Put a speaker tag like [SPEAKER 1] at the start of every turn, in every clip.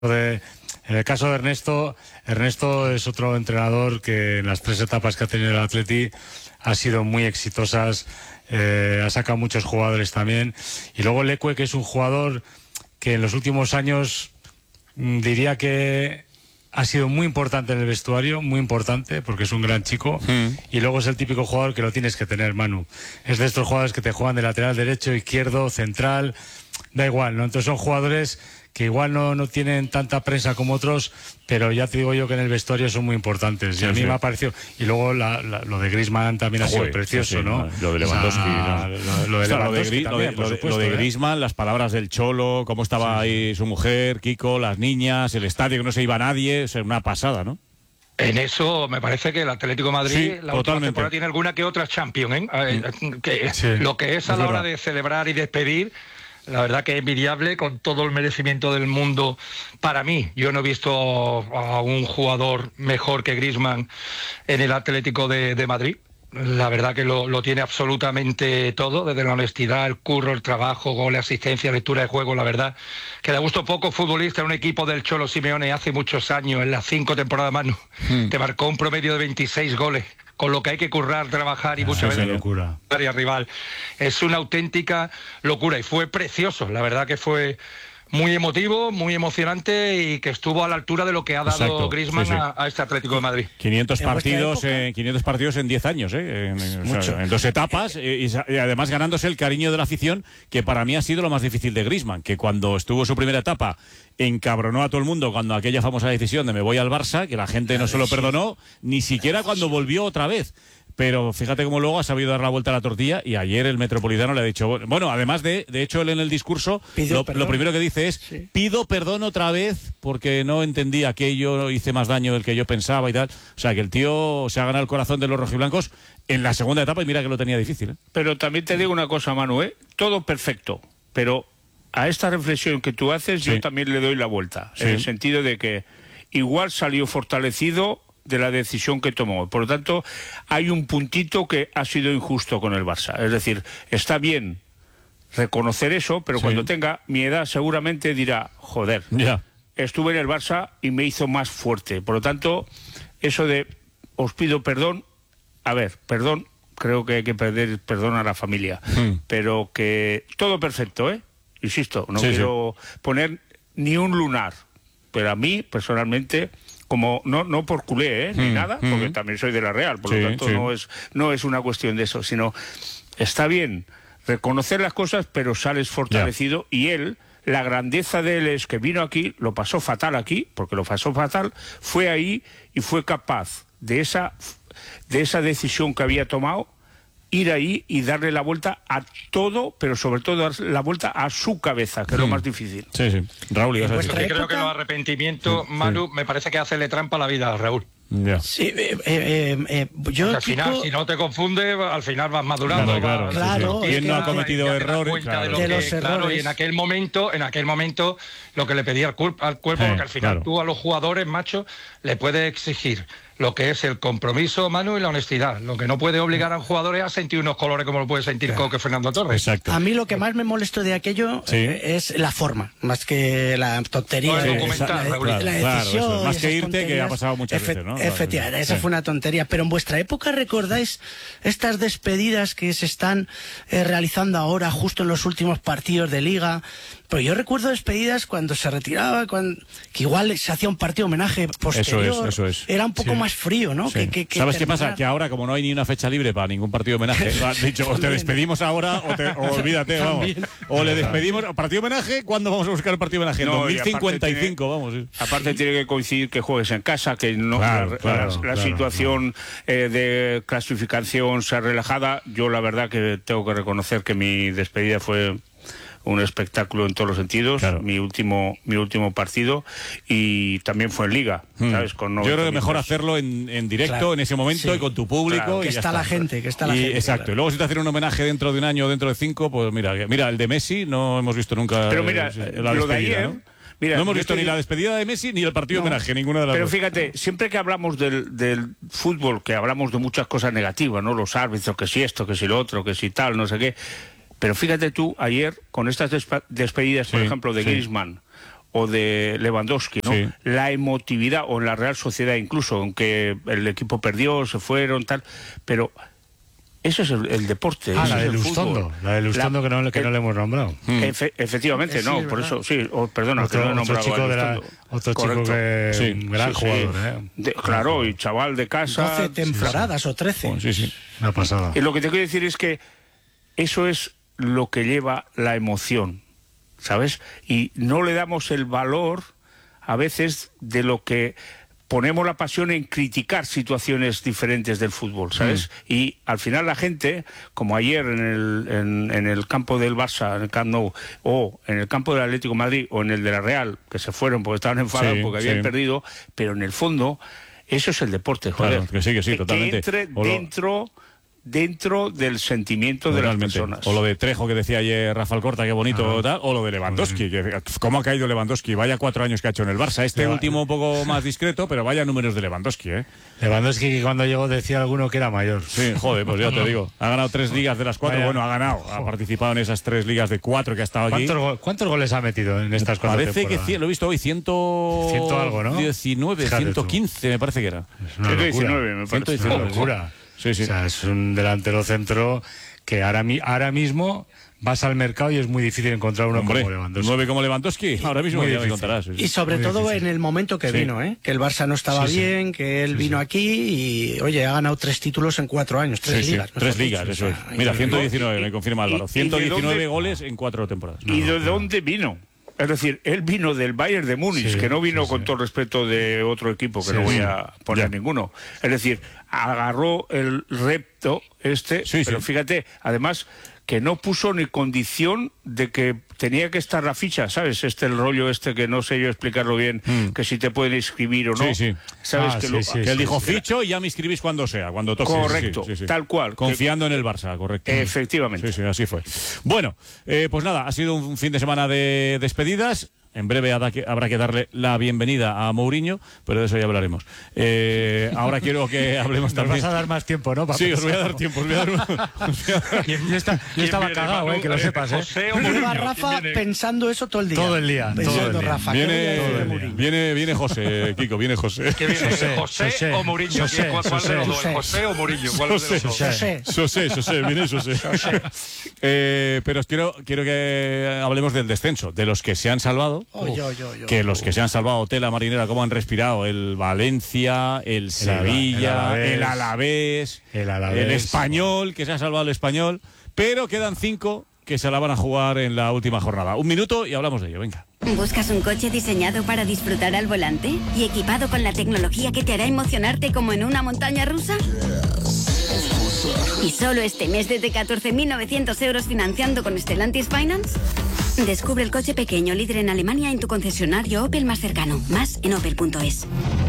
[SPEAKER 1] En el caso de Ernesto, Ernesto es otro entrenador que en las 3 etapas que ha tenido el Atleti ha sido muy exitosas, ha sacado muchos jugadores también. Y luego Leque, que es un jugador que en los últimos años diría que ha sido muy importante en el vestuario, muy importante, porque es un gran chico. Y luego es el típico jugador que lo tienes que tener, Manu. Es de estos jugadores que te juegan de lateral derecho, izquierdo, central, da igual, ¿no? Entonces son jugadores que igual no tienen tanta prensa como otros, pero ya te digo yo que en el vestuario son muy importantes. Sí, y a mí me ha parecido. Y luego lo de Griezmann también ha sido precioso, ¿no?
[SPEAKER 2] Lo de Lewandowski. Lo de Griezmann, las palabras del Cholo, cómo estaba ahí su mujer, Kiko, las niñas, el estadio que no se iba nadie, es una pasada, ¿no?
[SPEAKER 3] En eso me parece que el Atlético de Madrid la última temporada tiene alguna que otra Champions, lo que es a la hora de celebrar y despedir. La verdad que es envidiable, con todo el merecimiento del mundo para mí. Yo no he visto a un jugador mejor que Griezmann en el Atlético de Madrid. La verdad que lo tiene absolutamente todo, desde la honestidad, el curro, el trabajo, goles, asistencia, lectura de juego. La verdad que da gusto poco futbolista en un equipo del Cholo Simeone hace muchos años, en las 5 temporadas, Manu, te marcó un promedio de 26 goles. Con lo que hay que currar, trabajar y muchas veces
[SPEAKER 1] locura.
[SPEAKER 3] Área rival. Es una auténtica locura y fue precioso. La verdad que fue muy emotivo, muy emocionante y que estuvo a la altura de lo que ha dado Griezmann a este Atlético de Madrid.
[SPEAKER 2] 500 partidos en 10 años, en 2 etapas y además ganándose el cariño de la afición, que para mí ha sido lo más difícil de Griezmann, que cuando estuvo su primera etapa encabronó a todo el mundo cuando aquella famosa decisión de me voy al Barça, que la gente no se lo perdonó, ni siquiera cuando volvió otra vez. Pero fíjate cómo luego ha sabido dar la vuelta a la tortilla y ayer el Metropolitano le ha dicho, bueno, además de hecho él en el discurso lo primero que dice es pido perdón otra vez porque no entendí aquello, hice más daño del que yo pensaba y tal. O sea que el tío se ha ganado el corazón de los rojiblancos en la segunda etapa y mira que lo tenía difícil.
[SPEAKER 4] Pero también te digo una cosa, Manu, todo perfecto, pero a esta reflexión que tú haces yo también le doy la vuelta, en el sentido de que igual salió fortalecido de la decisión que tomó. Por lo tanto, hay un puntito que ha sido injusto con el Barça. Es decir, está bien reconocer eso, pero cuando tenga mi edad seguramente dirá, joder, estuve en el Barça y me hizo más fuerte. Por lo tanto, eso de os pido perdón, a ver, perdón, creo que hay que pedir perdón a la familia, pero que todo perfecto, insisto, no quiero poner ni un lunar, pero a mí, personalmente, como no por culé, ni nada, porque también soy de la Real, por lo tanto no es una cuestión de eso, sino está bien reconocer las cosas, pero sales fortalecido y él, la grandeza de él es que vino aquí, lo pasó fatal aquí, porque lo pasó fatal, fue ahí y fue capaz de esa decisión que había tomado, ir ahí y darle la vuelta a todo, pero sobre todo dar la vuelta a su cabeza, que es lo más difícil.
[SPEAKER 2] Raúl,
[SPEAKER 3] yo creo que los arrepentimientos, Manu, me parece que hacerle trampa a la vida a Raúl.
[SPEAKER 1] Sí,
[SPEAKER 3] yo al final, si no te confundes, al final vas madurando.
[SPEAKER 2] Claro. ¿Quién no ha cometido errores?
[SPEAKER 3] Y en aquel momento, lo que le pedía al cuerpo, porque al final tú a los jugadores, macho, le puedes exigir lo que es el compromiso, Manu, y la honestidad. Lo que no puede obligar a un jugador es a sentir unos colores como lo puede sentir Coque Fernando Torres.
[SPEAKER 5] A mí lo que más me molestó de aquello es la forma, más que la tontería. La decisión.
[SPEAKER 2] Más que irte, que ha pasado muchas veces, ¿no?
[SPEAKER 5] Efectivamente, esa fue una tontería. Pero en vuestra época, ¿recordáis estas despedidas que se están realizando ahora, justo en los últimos partidos de Liga? Pero yo recuerdo despedidas cuando se retiraba, que igual se hacía un partido homenaje posterior.
[SPEAKER 2] Eso es.
[SPEAKER 5] Era un poco más frío, ¿no? Que
[SPEAKER 2] ¿Sabes qué pasa? Que ahora, como no hay ni una fecha libre para ningún partido homenaje, has dicho, o te despedimos ahora o olvídate, vamos. O le despedimos. ¿Partido homenaje? ¿Cuándo vamos a buscar el partido homenaje? En 2055, vamos.
[SPEAKER 4] Aparte tiene que coincidir que juegues en casa, que no la situación de clasificación sea relajada. Yo la verdad que tengo que reconocer que mi despedida fue un espectáculo en todos los sentidos, mi último partido, y también fue en Liga, ¿sabes? Con
[SPEAKER 2] yo creo que mejor hacerlo en directo, en ese momento, y con tu público.
[SPEAKER 5] Que está la gente,
[SPEAKER 2] Exacto, y luego si te hacen un homenaje dentro de un año o dentro de 5, pues mira, el de Messi no hemos visto nunca.
[SPEAKER 4] Pero mira, lo de ayer, ¿no?
[SPEAKER 2] Mira, no hemos visto ni la despedida de Messi ni el partido homenaje, ninguna de las dos.
[SPEAKER 4] Pero fíjate, siempre que hablamos del fútbol, que hablamos de muchas cosas negativas, ¿no? Los árbitros, que si esto, que si lo otro, que si tal, no sé qué. Pero fíjate tú, ayer, con estas despedidas, por ejemplo, de Griezmann o de Lewandowski, ¿no?
[SPEAKER 2] Sí.
[SPEAKER 4] La emotividad, o en la Real Sociedad incluso, aunque el equipo perdió, se fueron, tal, pero eso es el deporte.
[SPEAKER 1] La
[SPEAKER 4] eso
[SPEAKER 1] de
[SPEAKER 4] es el
[SPEAKER 1] Lustondo,
[SPEAKER 4] fútbol.
[SPEAKER 1] la de Lustondo que no le hemos nombrado.
[SPEAKER 4] Efectivamente,
[SPEAKER 5] Sí,
[SPEAKER 4] no,
[SPEAKER 5] es
[SPEAKER 4] por
[SPEAKER 5] verdad.
[SPEAKER 4] eso, sí, perdona,
[SPEAKER 1] Otro,
[SPEAKER 4] que no he
[SPEAKER 1] otro
[SPEAKER 4] nombrado
[SPEAKER 1] chico,
[SPEAKER 4] a Lustondo.
[SPEAKER 1] otro chico
[SPEAKER 4] Correcto.
[SPEAKER 1] que
[SPEAKER 2] Sí,
[SPEAKER 1] un gran
[SPEAKER 4] Sí,
[SPEAKER 1] jugador.
[SPEAKER 4] sí. Claro, y chaval de casa.
[SPEAKER 5] 12 temporadas o 13.
[SPEAKER 2] Sí, sí.
[SPEAKER 1] Una pasada.
[SPEAKER 4] Y lo que te quiero decir es que eso es lo que lleva la emoción, ¿sabes? Y no le damos el valor a veces de lo que ponemos la pasión en criticar situaciones diferentes del fútbol, ¿sabes? Y al final la gente, como ayer en el campo del Barça, en el Camp Nou, o en el campo del Atlético de Madrid, o en el de la Real, que se fueron porque estaban enfadados
[SPEAKER 2] Sí,
[SPEAKER 4] porque habían
[SPEAKER 2] sí.
[SPEAKER 4] perdido, pero en el fondo eso es el deporte, joder.
[SPEAKER 2] Claro, que sí, totalmente.
[SPEAKER 4] Que entre
[SPEAKER 2] O lo-
[SPEAKER 4] dentro del sentimiento de las
[SPEAKER 2] Totalmente.
[SPEAKER 4] personas.
[SPEAKER 2] O lo de Trejo que decía ayer Rafael Corta, qué bonito, tal, o lo de Lewandowski, que, cómo ha caído Lewandowski, vaya 4 años que ha hecho en el Barça, último un poco más discreto, pero vaya números de Lewandowski, ¿eh?
[SPEAKER 1] Lewandowski, que cuando llegó decía alguno que era mayor.
[SPEAKER 2] Sí, joder, pues ya te digo, ha ganado 3 ligas de las 4,
[SPEAKER 1] Vaya.
[SPEAKER 2] bueno, ha ganado, ha participado en esas 3 ligas de 4 que ha estado aquí.
[SPEAKER 1] ¿Cuántos goles ha metido en estas 4
[SPEAKER 2] Parece que
[SPEAKER 1] temporadas?
[SPEAKER 2] lo he visto hoy, 100
[SPEAKER 1] algo, ¿no?
[SPEAKER 2] 19,
[SPEAKER 1] Fíjate tú.
[SPEAKER 2] 115 me parece que era.
[SPEAKER 1] Es una locura.
[SPEAKER 4] 119 me parece.
[SPEAKER 1] Es una locura.
[SPEAKER 2] Sí, sí.
[SPEAKER 1] O sea, es un delantero centro que ahora mismo vas al mercado y es muy difícil encontrar uno
[SPEAKER 2] Hombre,
[SPEAKER 1] como Lewandowski.
[SPEAKER 2] 9 como Lewandowski, ahora mismo
[SPEAKER 1] Muy
[SPEAKER 2] ya me
[SPEAKER 1] difícil.
[SPEAKER 2] contarás. Sí, sí.
[SPEAKER 5] Y sobre
[SPEAKER 1] Muy
[SPEAKER 5] todo
[SPEAKER 1] difícil.
[SPEAKER 5] en el momento que
[SPEAKER 2] Sí.
[SPEAKER 5] vino, que el Barça no estaba
[SPEAKER 1] Sí, sí.
[SPEAKER 5] bien, que él vino aquí y, oye, ha ganado 3 títulos en 4 años, 3
[SPEAKER 2] Sí, sí,
[SPEAKER 5] ligas.
[SPEAKER 2] 3
[SPEAKER 5] mejor
[SPEAKER 2] ligas,
[SPEAKER 5] dicho,
[SPEAKER 2] eso
[SPEAKER 5] o
[SPEAKER 2] es.
[SPEAKER 5] sea,
[SPEAKER 2] Mira,
[SPEAKER 5] y-
[SPEAKER 2] 119, me confirma Álvaro.
[SPEAKER 4] y de
[SPEAKER 2] 119
[SPEAKER 4] dónde-
[SPEAKER 2] goles en 4 temporadas.
[SPEAKER 4] ¿Y de dónde vino? Es decir, él vino del Bayern de Múnich,
[SPEAKER 1] Sí,
[SPEAKER 4] que no vino
[SPEAKER 1] sí,
[SPEAKER 4] con
[SPEAKER 1] sí.
[SPEAKER 4] todo respeto de otro equipo, que
[SPEAKER 1] Sí,
[SPEAKER 4] no voy
[SPEAKER 1] sí.
[SPEAKER 4] a poner ninguno. Es decir, agarró el repto
[SPEAKER 2] Sí,
[SPEAKER 4] pero
[SPEAKER 2] sí.
[SPEAKER 4] fíjate, además que no puso ni condición de que tenía que estar la ficha, ¿sabes? El rollo que no sé yo explicarlo bien, que si te pueden inscribir o no.
[SPEAKER 2] Sí, sí.
[SPEAKER 4] ¿Sabes?
[SPEAKER 1] Ah,
[SPEAKER 4] que
[SPEAKER 1] sí,
[SPEAKER 4] lo-
[SPEAKER 1] sí,
[SPEAKER 2] Que él dijo
[SPEAKER 1] sí.
[SPEAKER 2] ficho y ya me inscribís cuando sea, cuando toque.
[SPEAKER 4] Correcto,
[SPEAKER 2] Sí, sí, sí.
[SPEAKER 4] tal cual.
[SPEAKER 2] Confiando en el Barça, correcto.
[SPEAKER 4] Efectivamente.
[SPEAKER 2] Sí, sí, así fue. Bueno, pues nada, ha sido un fin de semana de despedidas. En breve habrá que darle la bienvenida a Mourinho, pero de eso ya hablaremos. Ahora quiero que hablemos
[SPEAKER 1] Nos
[SPEAKER 2] también.
[SPEAKER 1] vas a dar más tiempo, ¿no?
[SPEAKER 2] Sí, os voy a dar tiempo.
[SPEAKER 1] Yo estaba cagado, que lo sepas, ¿eh?
[SPEAKER 3] José o
[SPEAKER 5] Lleva
[SPEAKER 3] Mourinho,
[SPEAKER 5] Rafa
[SPEAKER 3] ¿quién viene?
[SPEAKER 5] pensando eso todo el día.
[SPEAKER 1] Todo el día,
[SPEAKER 5] Pensando,
[SPEAKER 1] todo el día.
[SPEAKER 5] Rafa, ¿qué voy a decir de Mourinho?
[SPEAKER 2] Viene José, Kiko, viene José.
[SPEAKER 3] ¿Quién viene?
[SPEAKER 1] José,
[SPEAKER 3] ¿José
[SPEAKER 1] José,
[SPEAKER 3] o Mourinho?
[SPEAKER 1] José,
[SPEAKER 3] ¿Cuál de los dos?
[SPEAKER 5] José.
[SPEAKER 3] ¿José o Mourinho? ¿Cuál de los dos?
[SPEAKER 5] José.
[SPEAKER 2] Viene José. Pero os quiero que hablemos del descenso, de los que se han salvado. Que los que se han salvado, tela marinera, cómo han respirado el Valencia, el Sevilla, el Alavés, el Español, que se ha salvado el Español, pero quedan 5 que se la van a jugar en la última jornada. 1 minuto y hablamos de ello, venga.
[SPEAKER 6] ¿Buscas un coche diseñado para disfrutar al volante y equipado con la tecnología que te hará emocionarte como en una montaña rusa? ¿Y solo este mes desde 14.900 euros financiando con Stellantis Finance? Descubre el coche pequeño líder en Alemania en tu concesionario Opel más cercano. Más en opel.es.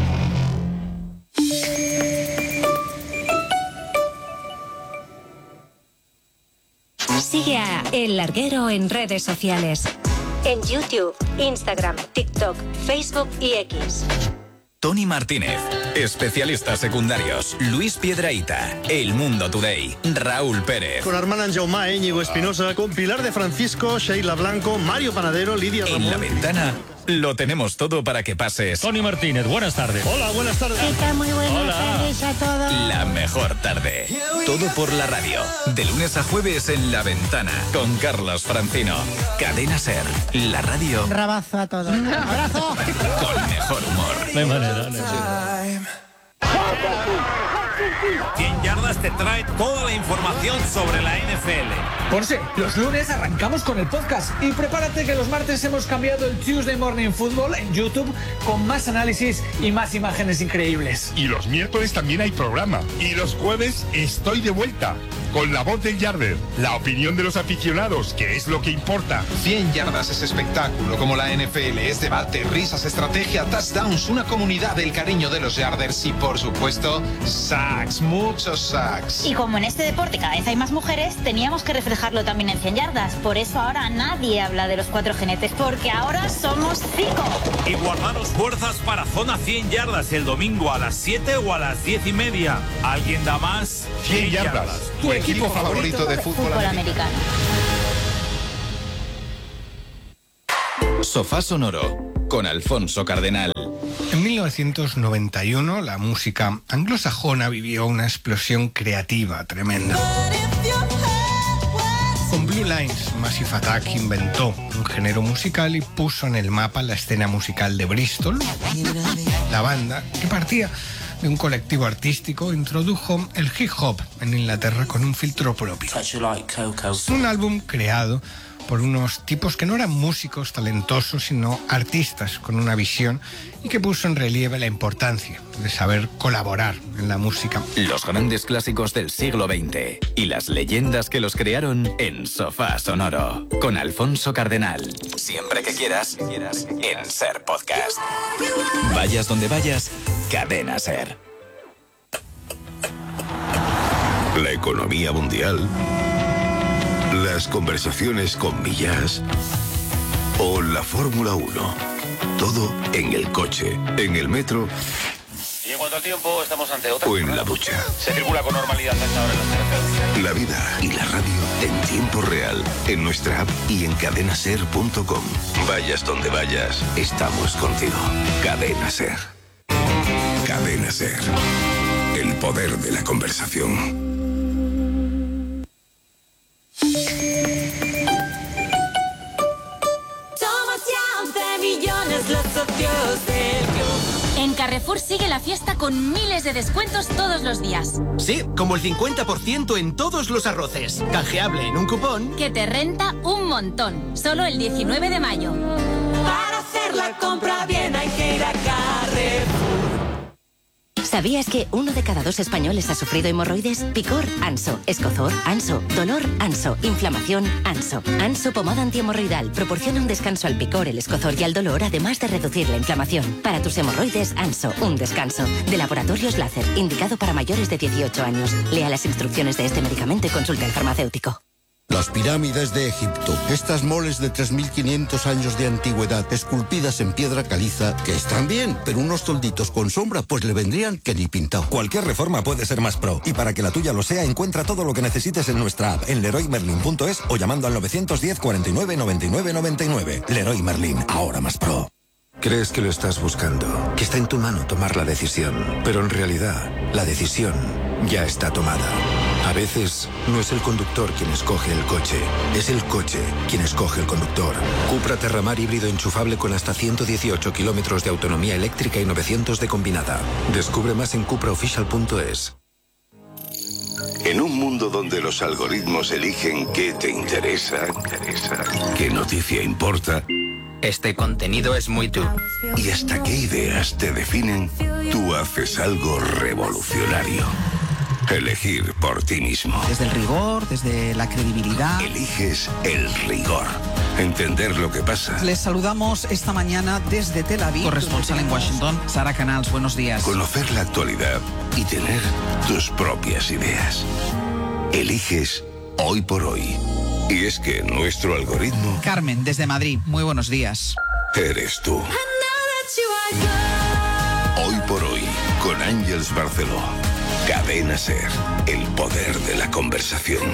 [SPEAKER 7] Sigue a El Larguero en redes sociales. En YouTube, Instagram, TikTok, Facebook y X.
[SPEAKER 8] Tony Martínez, especialistas secundarios, Luis Piedrahita, El Mundo Today, Raúl Pérez.
[SPEAKER 9] Con Armand Jaumá, Íñigo Espinosa, con Pilar de Francisco, Sheila Blanco, Mario Panadero, Lidia Ramón.
[SPEAKER 8] En La Ventana lo tenemos todo para que pases
[SPEAKER 10] Tony Martínez, buenas tardes.
[SPEAKER 9] Hola, buenas tardes.
[SPEAKER 7] Muy buenas tardes a todos.
[SPEAKER 8] la mejor tarde. Todo por la radio. De lunes a jueves en La Ventana con Carlos Francino. Cadena Ser, la radio
[SPEAKER 7] Rabazo a todos. ¡Abrazo!
[SPEAKER 8] con mejor humor.
[SPEAKER 10] No hay manera, no hay manera.
[SPEAKER 11] 100 Yardas te trae toda la información sobre la NFL.
[SPEAKER 12] Ponce, los lunes arrancamos con el podcast y prepárate que los martes hemos cambiado el Tuesday Morning Football en YouTube con más análisis y más imágenes increíbles.
[SPEAKER 13] Y los miércoles también hay programa. Y los jueves estoy de vuelta con la voz del Yarder, la opinión de los aficionados, que es lo que importa.
[SPEAKER 14] 100 yardas es espectáculo como la NFL, es debate, risas, estrategia, touchdowns, una comunidad del cariño de los Yarders y por supuesto, sacks, muchos sacks.
[SPEAKER 15] Y como en este deporte cada vez hay más mujeres, teníamos que reflejarlo también en 100 yardas. Por eso ahora nadie habla de los 4 jinetes, porque ahora somos 5.
[SPEAKER 11] Y guardaros fuerzas para Zona 100 Yardas el domingo a las 7 o a las 10:30. ¿Alguien da más?
[SPEAKER 13] 100 yardas.
[SPEAKER 14] Tu equipo favorito de fútbol americano.
[SPEAKER 8] Sofá Sonoro con Alfonso Cardenal.
[SPEAKER 16] En 1991 la música anglosajona vivió una explosión creativa tremenda. Con Blue Lines, Massive Attack inventó un género musical y puso en el mapa la escena musical de Bristol. La banda, que partía de un colectivo artístico, introdujo el hip hop en Inglaterra con un filtro propio. Un álbum creado por unos tipos que no eran músicos talentosos, sino artistas con una visión, y que puso en relieve la importancia de saber colaborar en la música.
[SPEAKER 8] Los grandes clásicos del siglo XX y las leyendas que los crearon en Sofá Sonoro, con Alfonso Cardenal. Siempre que quieras, en Ser Podcast. Vayas donde vayas, Cadena Ser.
[SPEAKER 17] La economía mundial, las conversaciones con Millás o la Fórmula 1. Todo en el coche, en el metro.
[SPEAKER 18] Y en cuanto al tiempo, estamos ante otra.
[SPEAKER 17] O en la ducha.
[SPEAKER 18] Se circula con normalidad hasta ahora en las carreteras.
[SPEAKER 17] La vida y la radio en tiempo real, en nuestra app y en cadenaser.com. Vayas donde vayas, estamos contigo. Cadena Ser. Cadena Ser. El poder de la conversación.
[SPEAKER 19] En Carrefour sigue la fiesta con miles de descuentos todos los días.
[SPEAKER 20] Sí, como el 50% en todos los arroces. Canjeable en un cupón
[SPEAKER 19] que te renta un montón. Solo el 19 de mayo.
[SPEAKER 21] Para hacer la compra bien hay que ir a Carrefour.
[SPEAKER 7] ¿Sabías que 1 de cada 2 españoles ha sufrido hemorroides? Picor, Anso. Escozor, Anso. Dolor, Anso. Inflamación, Anso. Anso pomada antihemorroidal proporciona un descanso al picor, el escozor y al dolor, además de reducir la inflamación. Para tus hemorroides, Anso. Un descanso. De Laboratorios Láser, indicado para mayores de 18 años. Lea las instrucciones de este medicamento y consulte al farmacéutico.
[SPEAKER 22] Las pirámides de Egipto, estas moles de 3.500 años de antigüedad, esculpidas en piedra caliza, que están bien, pero unos tolditos con sombra pues le vendrían que ni pintado.
[SPEAKER 23] Cualquier reforma puede ser más pro, y para que la tuya lo sea, encuentra todo lo que necesites en nuestra app, en leroymerlin.es o llamando al 910 49 99 99. Leroy Merlin, ahora más pro.
[SPEAKER 17] Crees que lo estás buscando, que está en tu mano tomar la decisión, pero en realidad, la decisión ya está tomada. A veces, no es el conductor quien escoge el coche, es el coche quien escoge el conductor. Cupra Terramar híbrido enchufable con hasta 118 kilómetros de autonomía eléctrica y 900 de combinada. Descubre más en cupraofficial.es. En un mundo donde los algoritmos eligen qué te interesa, qué noticia importa,
[SPEAKER 20] este contenido es muy tú.
[SPEAKER 17] y hasta qué ideas te definen, tú haces algo revolucionario. Elegir por ti mismo.
[SPEAKER 24] Desde el rigor, desde la credibilidad.
[SPEAKER 17] Eliges el rigor. Entender lo que pasa.
[SPEAKER 24] Les saludamos esta mañana desde Tel Aviv. Corresponsal en Washington, Sara Canals, buenos días.
[SPEAKER 17] Conocer la actualidad y tener tus propias ideas. Eliges hoy por hoy. Y es que nuestro algoritmo...
[SPEAKER 24] Carmen, desde Madrid, muy buenos días.
[SPEAKER 17] Eres tú. Hoy por hoy, con Ángeles Barceló. Cadena Ser, el poder de la conversación.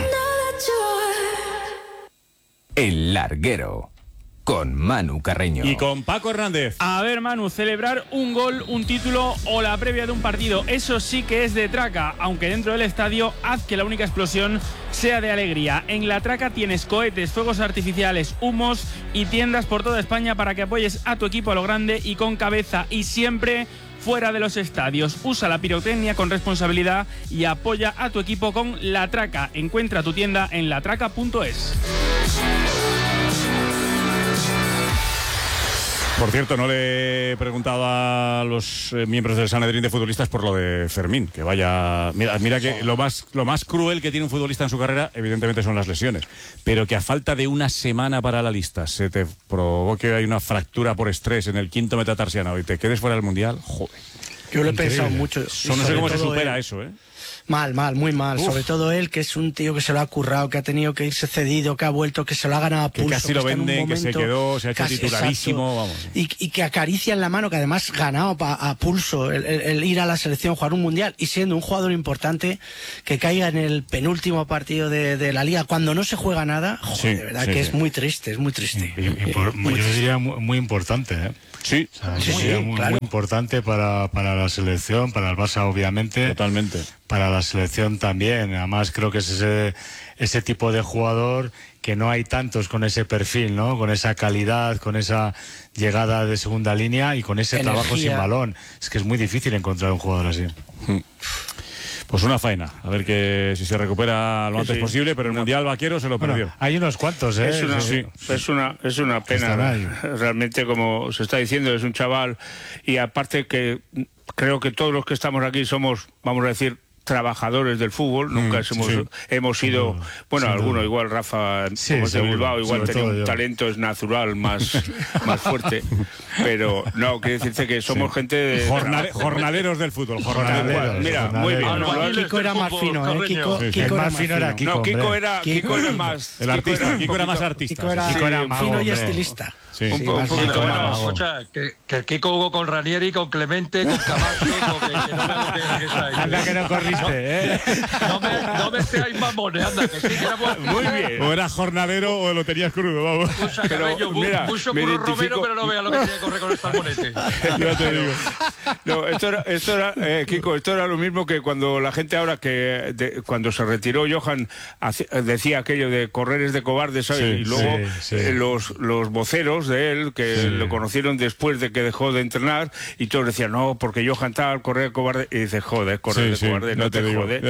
[SPEAKER 8] El Larguero, con Manu Carreño.
[SPEAKER 2] Y con Paco Hernández.
[SPEAKER 25] A ver, Manu, celebrar un gol, un título o la previa de un partido, eso sí que es de traca, aunque dentro del estadio haz que la única explosión sea de alegría. En la traca tienes cohetes, fuegos artificiales, humos y tiendas por toda España para que apoyes a tu equipo a lo grande y con cabeza, y siempre fuera de los estadios. Usa la pirotecnia con responsabilidad y apoya a tu equipo con La Traca. Encuentra tu tienda en latraca.es.
[SPEAKER 2] Por cierto, no le he preguntado a los miembros del Sanedrín de futbolistas por lo de Fermín, que vaya... Mira que lo más cruel que tiene un futbolista en su carrera, evidentemente, son las lesiones, pero que a falta de una semana para la lista se te provoque hay una fractura por estrés en el quinto metatarsiano y te quedes fuera del Mundial, joder.
[SPEAKER 5] Yo lo he pensado mucho.
[SPEAKER 2] No sé cómo se supera eso, ¿eh?
[SPEAKER 5] Mal, muy mal.
[SPEAKER 2] Uf.
[SPEAKER 5] Sobre todo él, que es un tío que se lo ha currado, que ha tenido que irse cedido, que ha vuelto, que se lo ha ganado a pulso.
[SPEAKER 2] Que casi lo venden, que se quedó, se ha hecho titularísimo, vamos.
[SPEAKER 5] Y que acaricia en la mano, que además ganado a pulso el ir a la selección, jugar un mundial, y siendo un jugador importante, que caiga en el penúltimo partido de la Liga, cuando no se juega nada, joder,
[SPEAKER 1] Sí,
[SPEAKER 5] de verdad
[SPEAKER 1] sí,
[SPEAKER 5] que
[SPEAKER 1] sí.
[SPEAKER 5] es muy triste, es muy triste.
[SPEAKER 1] Yo diría muy importante, ¿eh?
[SPEAKER 2] Sí,
[SPEAKER 1] o sea, sería muy importante para la selección, para el Barça obviamente.
[SPEAKER 2] Totalmente.
[SPEAKER 1] Para la selección también. Además creo que es ese tipo de jugador que no hay tantos con ese perfil, ¿no? Con esa calidad, con esa llegada de segunda línea y con ese trabajo sin balón. Es que es muy difícil encontrar un jugador así.
[SPEAKER 2] Pues una faena, a ver que si se recupera lo antes posible, pero el Mundial Vaquero se lo perdió.
[SPEAKER 1] Hay unos cuantos, ¿eh?
[SPEAKER 3] Es una pena. Realmente, como se está diciendo, es un chaval, y aparte que creo que todos los que estamos aquí somos, vamos a decir, trabajadores del fútbol, nunca hemos sido, bueno, alguno igual, Rafa, como es de Bilbao, igual tenía un talento es natural más fuerte, pero no, quiere decirse que somos gente de
[SPEAKER 2] jornaleros del fútbol,
[SPEAKER 3] mira, muy bien.
[SPEAKER 5] Kiko era más fino, ¿eh?
[SPEAKER 1] Kiko más fino era Kiko.
[SPEAKER 3] No, Kiko era más
[SPEAKER 2] el artista, Kiko era más artista.
[SPEAKER 5] Kiko era fino y estilista.
[SPEAKER 3] Un poquito más.
[SPEAKER 4] Escucha, que el Kiko jugó con Ranieri, con Clemente, con Camacho,
[SPEAKER 1] Anda que no corriste, ¿eh?
[SPEAKER 4] No me seáis mamones, anda, que sí, que era
[SPEAKER 3] muy bien.
[SPEAKER 2] O era jornalero o lo tenías crudo, vamos.
[SPEAKER 4] Pero mira, mucho curro Romero, pero no vea lo que tiene que correr con el salmonete.
[SPEAKER 3] Ya te digo. No, esto era Kiko, esto era lo mismo que cuando la gente ahora cuando se retiró Johan decía aquello de correr es de cobardes, ¿sabes? Y luego los voceros de él, que lo conocieron después de que dejó de entrenar, y todos decían, no, porque Johan tal, correr de cobarde, y dice, joder, correr de cobarde, no te jode.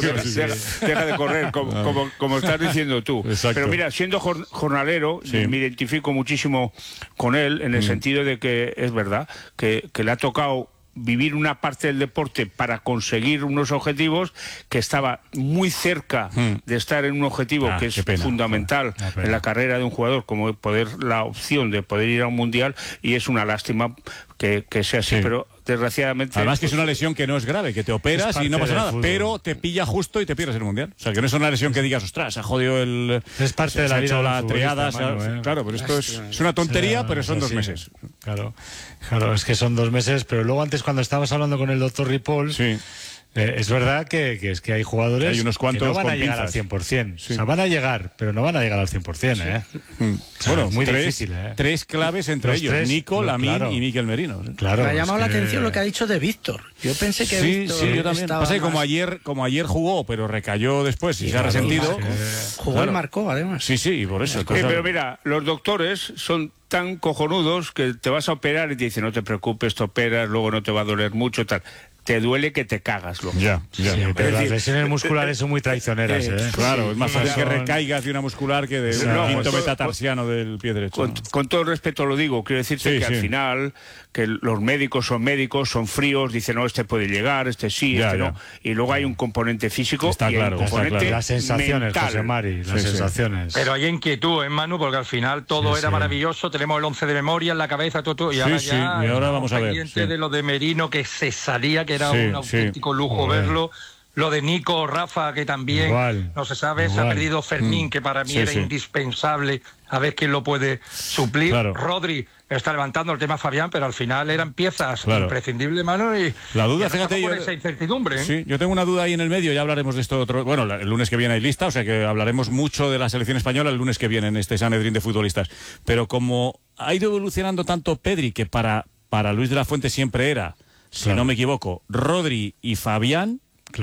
[SPEAKER 3] Deja de correr, como estás diciendo tú.
[SPEAKER 2] Exacto.
[SPEAKER 3] Pero mira, siendo jornalero, me identifico muchísimo con él, en el sentido de que es verdad, que le ha tocado vivir una parte del deporte para conseguir unos objetivos, que estaba muy cerca de estar en un objetivo que es fundamental en la carrera de un jugador, como la opción de poder ir a un mundial, y es una lástima que sea así, pero desgraciadamente...
[SPEAKER 2] Además que es una lesión que no es grave, que te operas y no pasa nada, pero te pilla justo y te pierdes el mundial. O sea, que no es una lesión que digas, ostras, se ha jodido el...
[SPEAKER 1] Es parte de la vida,
[SPEAKER 2] la triada, claro, pero esto es una tontería, pero son 2 meses.
[SPEAKER 1] Claro, es que son 2 meses, pero luego antes cuando estabas hablando con el doctor Ripoll... es verdad que es que hay jugadores
[SPEAKER 2] hay unos cuantos
[SPEAKER 1] que no van a llegar al 100%. O sea, van a llegar, pero no van a llegar al 100%, ¿eh?
[SPEAKER 2] Bueno,
[SPEAKER 1] muy difícil, ¿eh?
[SPEAKER 2] 3 claves entre ellos, Nico, Lamine y Mikel Merino.
[SPEAKER 5] Claro, me ha llamado la atención lo que ha dicho de Víctor. Yo pensé que Víctor
[SPEAKER 2] yo también. Pasa que como ayer jugó, pero recayó después y se ha resentido.
[SPEAKER 5] Jugó y marcó, además.
[SPEAKER 2] Sí, y por eso.
[SPEAKER 3] Pero mira, los doctores son tan cojonudos que te vas a operar y te dicen, no te preocupes, te operas, luego no te va a doler mucho, tal. Te duele que te cagas luego.
[SPEAKER 1] Pero las lesiones musculares son muy traicioneras, ¿eh?
[SPEAKER 2] Claro, es más fácil que recaigas de una muscular que de un quinto metatarsiano del pie derecho.
[SPEAKER 3] Con todo respeto lo digo, quiero decirte que al final, que los médicos, son fríos, dicen, no, este puede llegar, este sí, este no. Y luego hay un componente físico y un componente
[SPEAKER 1] las sensaciones,
[SPEAKER 3] mental.
[SPEAKER 1] José Mari, las sensaciones.
[SPEAKER 4] Pero hay inquietud, Manu, porque al final todo era maravilloso, tenemos el 11 de memoria en la cabeza, todo, y ahora
[SPEAKER 2] y ahora vamos a ver.
[SPEAKER 4] Pendiente de lo de Merino, que se salía, que era un auténtico lujo verlo. Lo de Nico, Rafa, que también no se sabe, se ha perdido Fermín, que para mí era indispensable, a ver quién lo puede suplir. Rodri está levantando el tema Fabián, pero al final eran piezas imprescindibles, mano, y
[SPEAKER 2] la duda, fíjate,
[SPEAKER 4] yo esa incertidumbre.
[SPEAKER 2] Sí, yo tengo una duda ahí en el medio, ya hablaremos de esto otro. Bueno, el lunes que viene hay lista, o sea que hablaremos mucho de la selección española el lunes que viene en este Sanedrín de futbolistas. Pero como ha ido evolucionando tanto Pedri, que para Luis de la Fuente siempre era, si no me equivoco, Rodri y Fabián.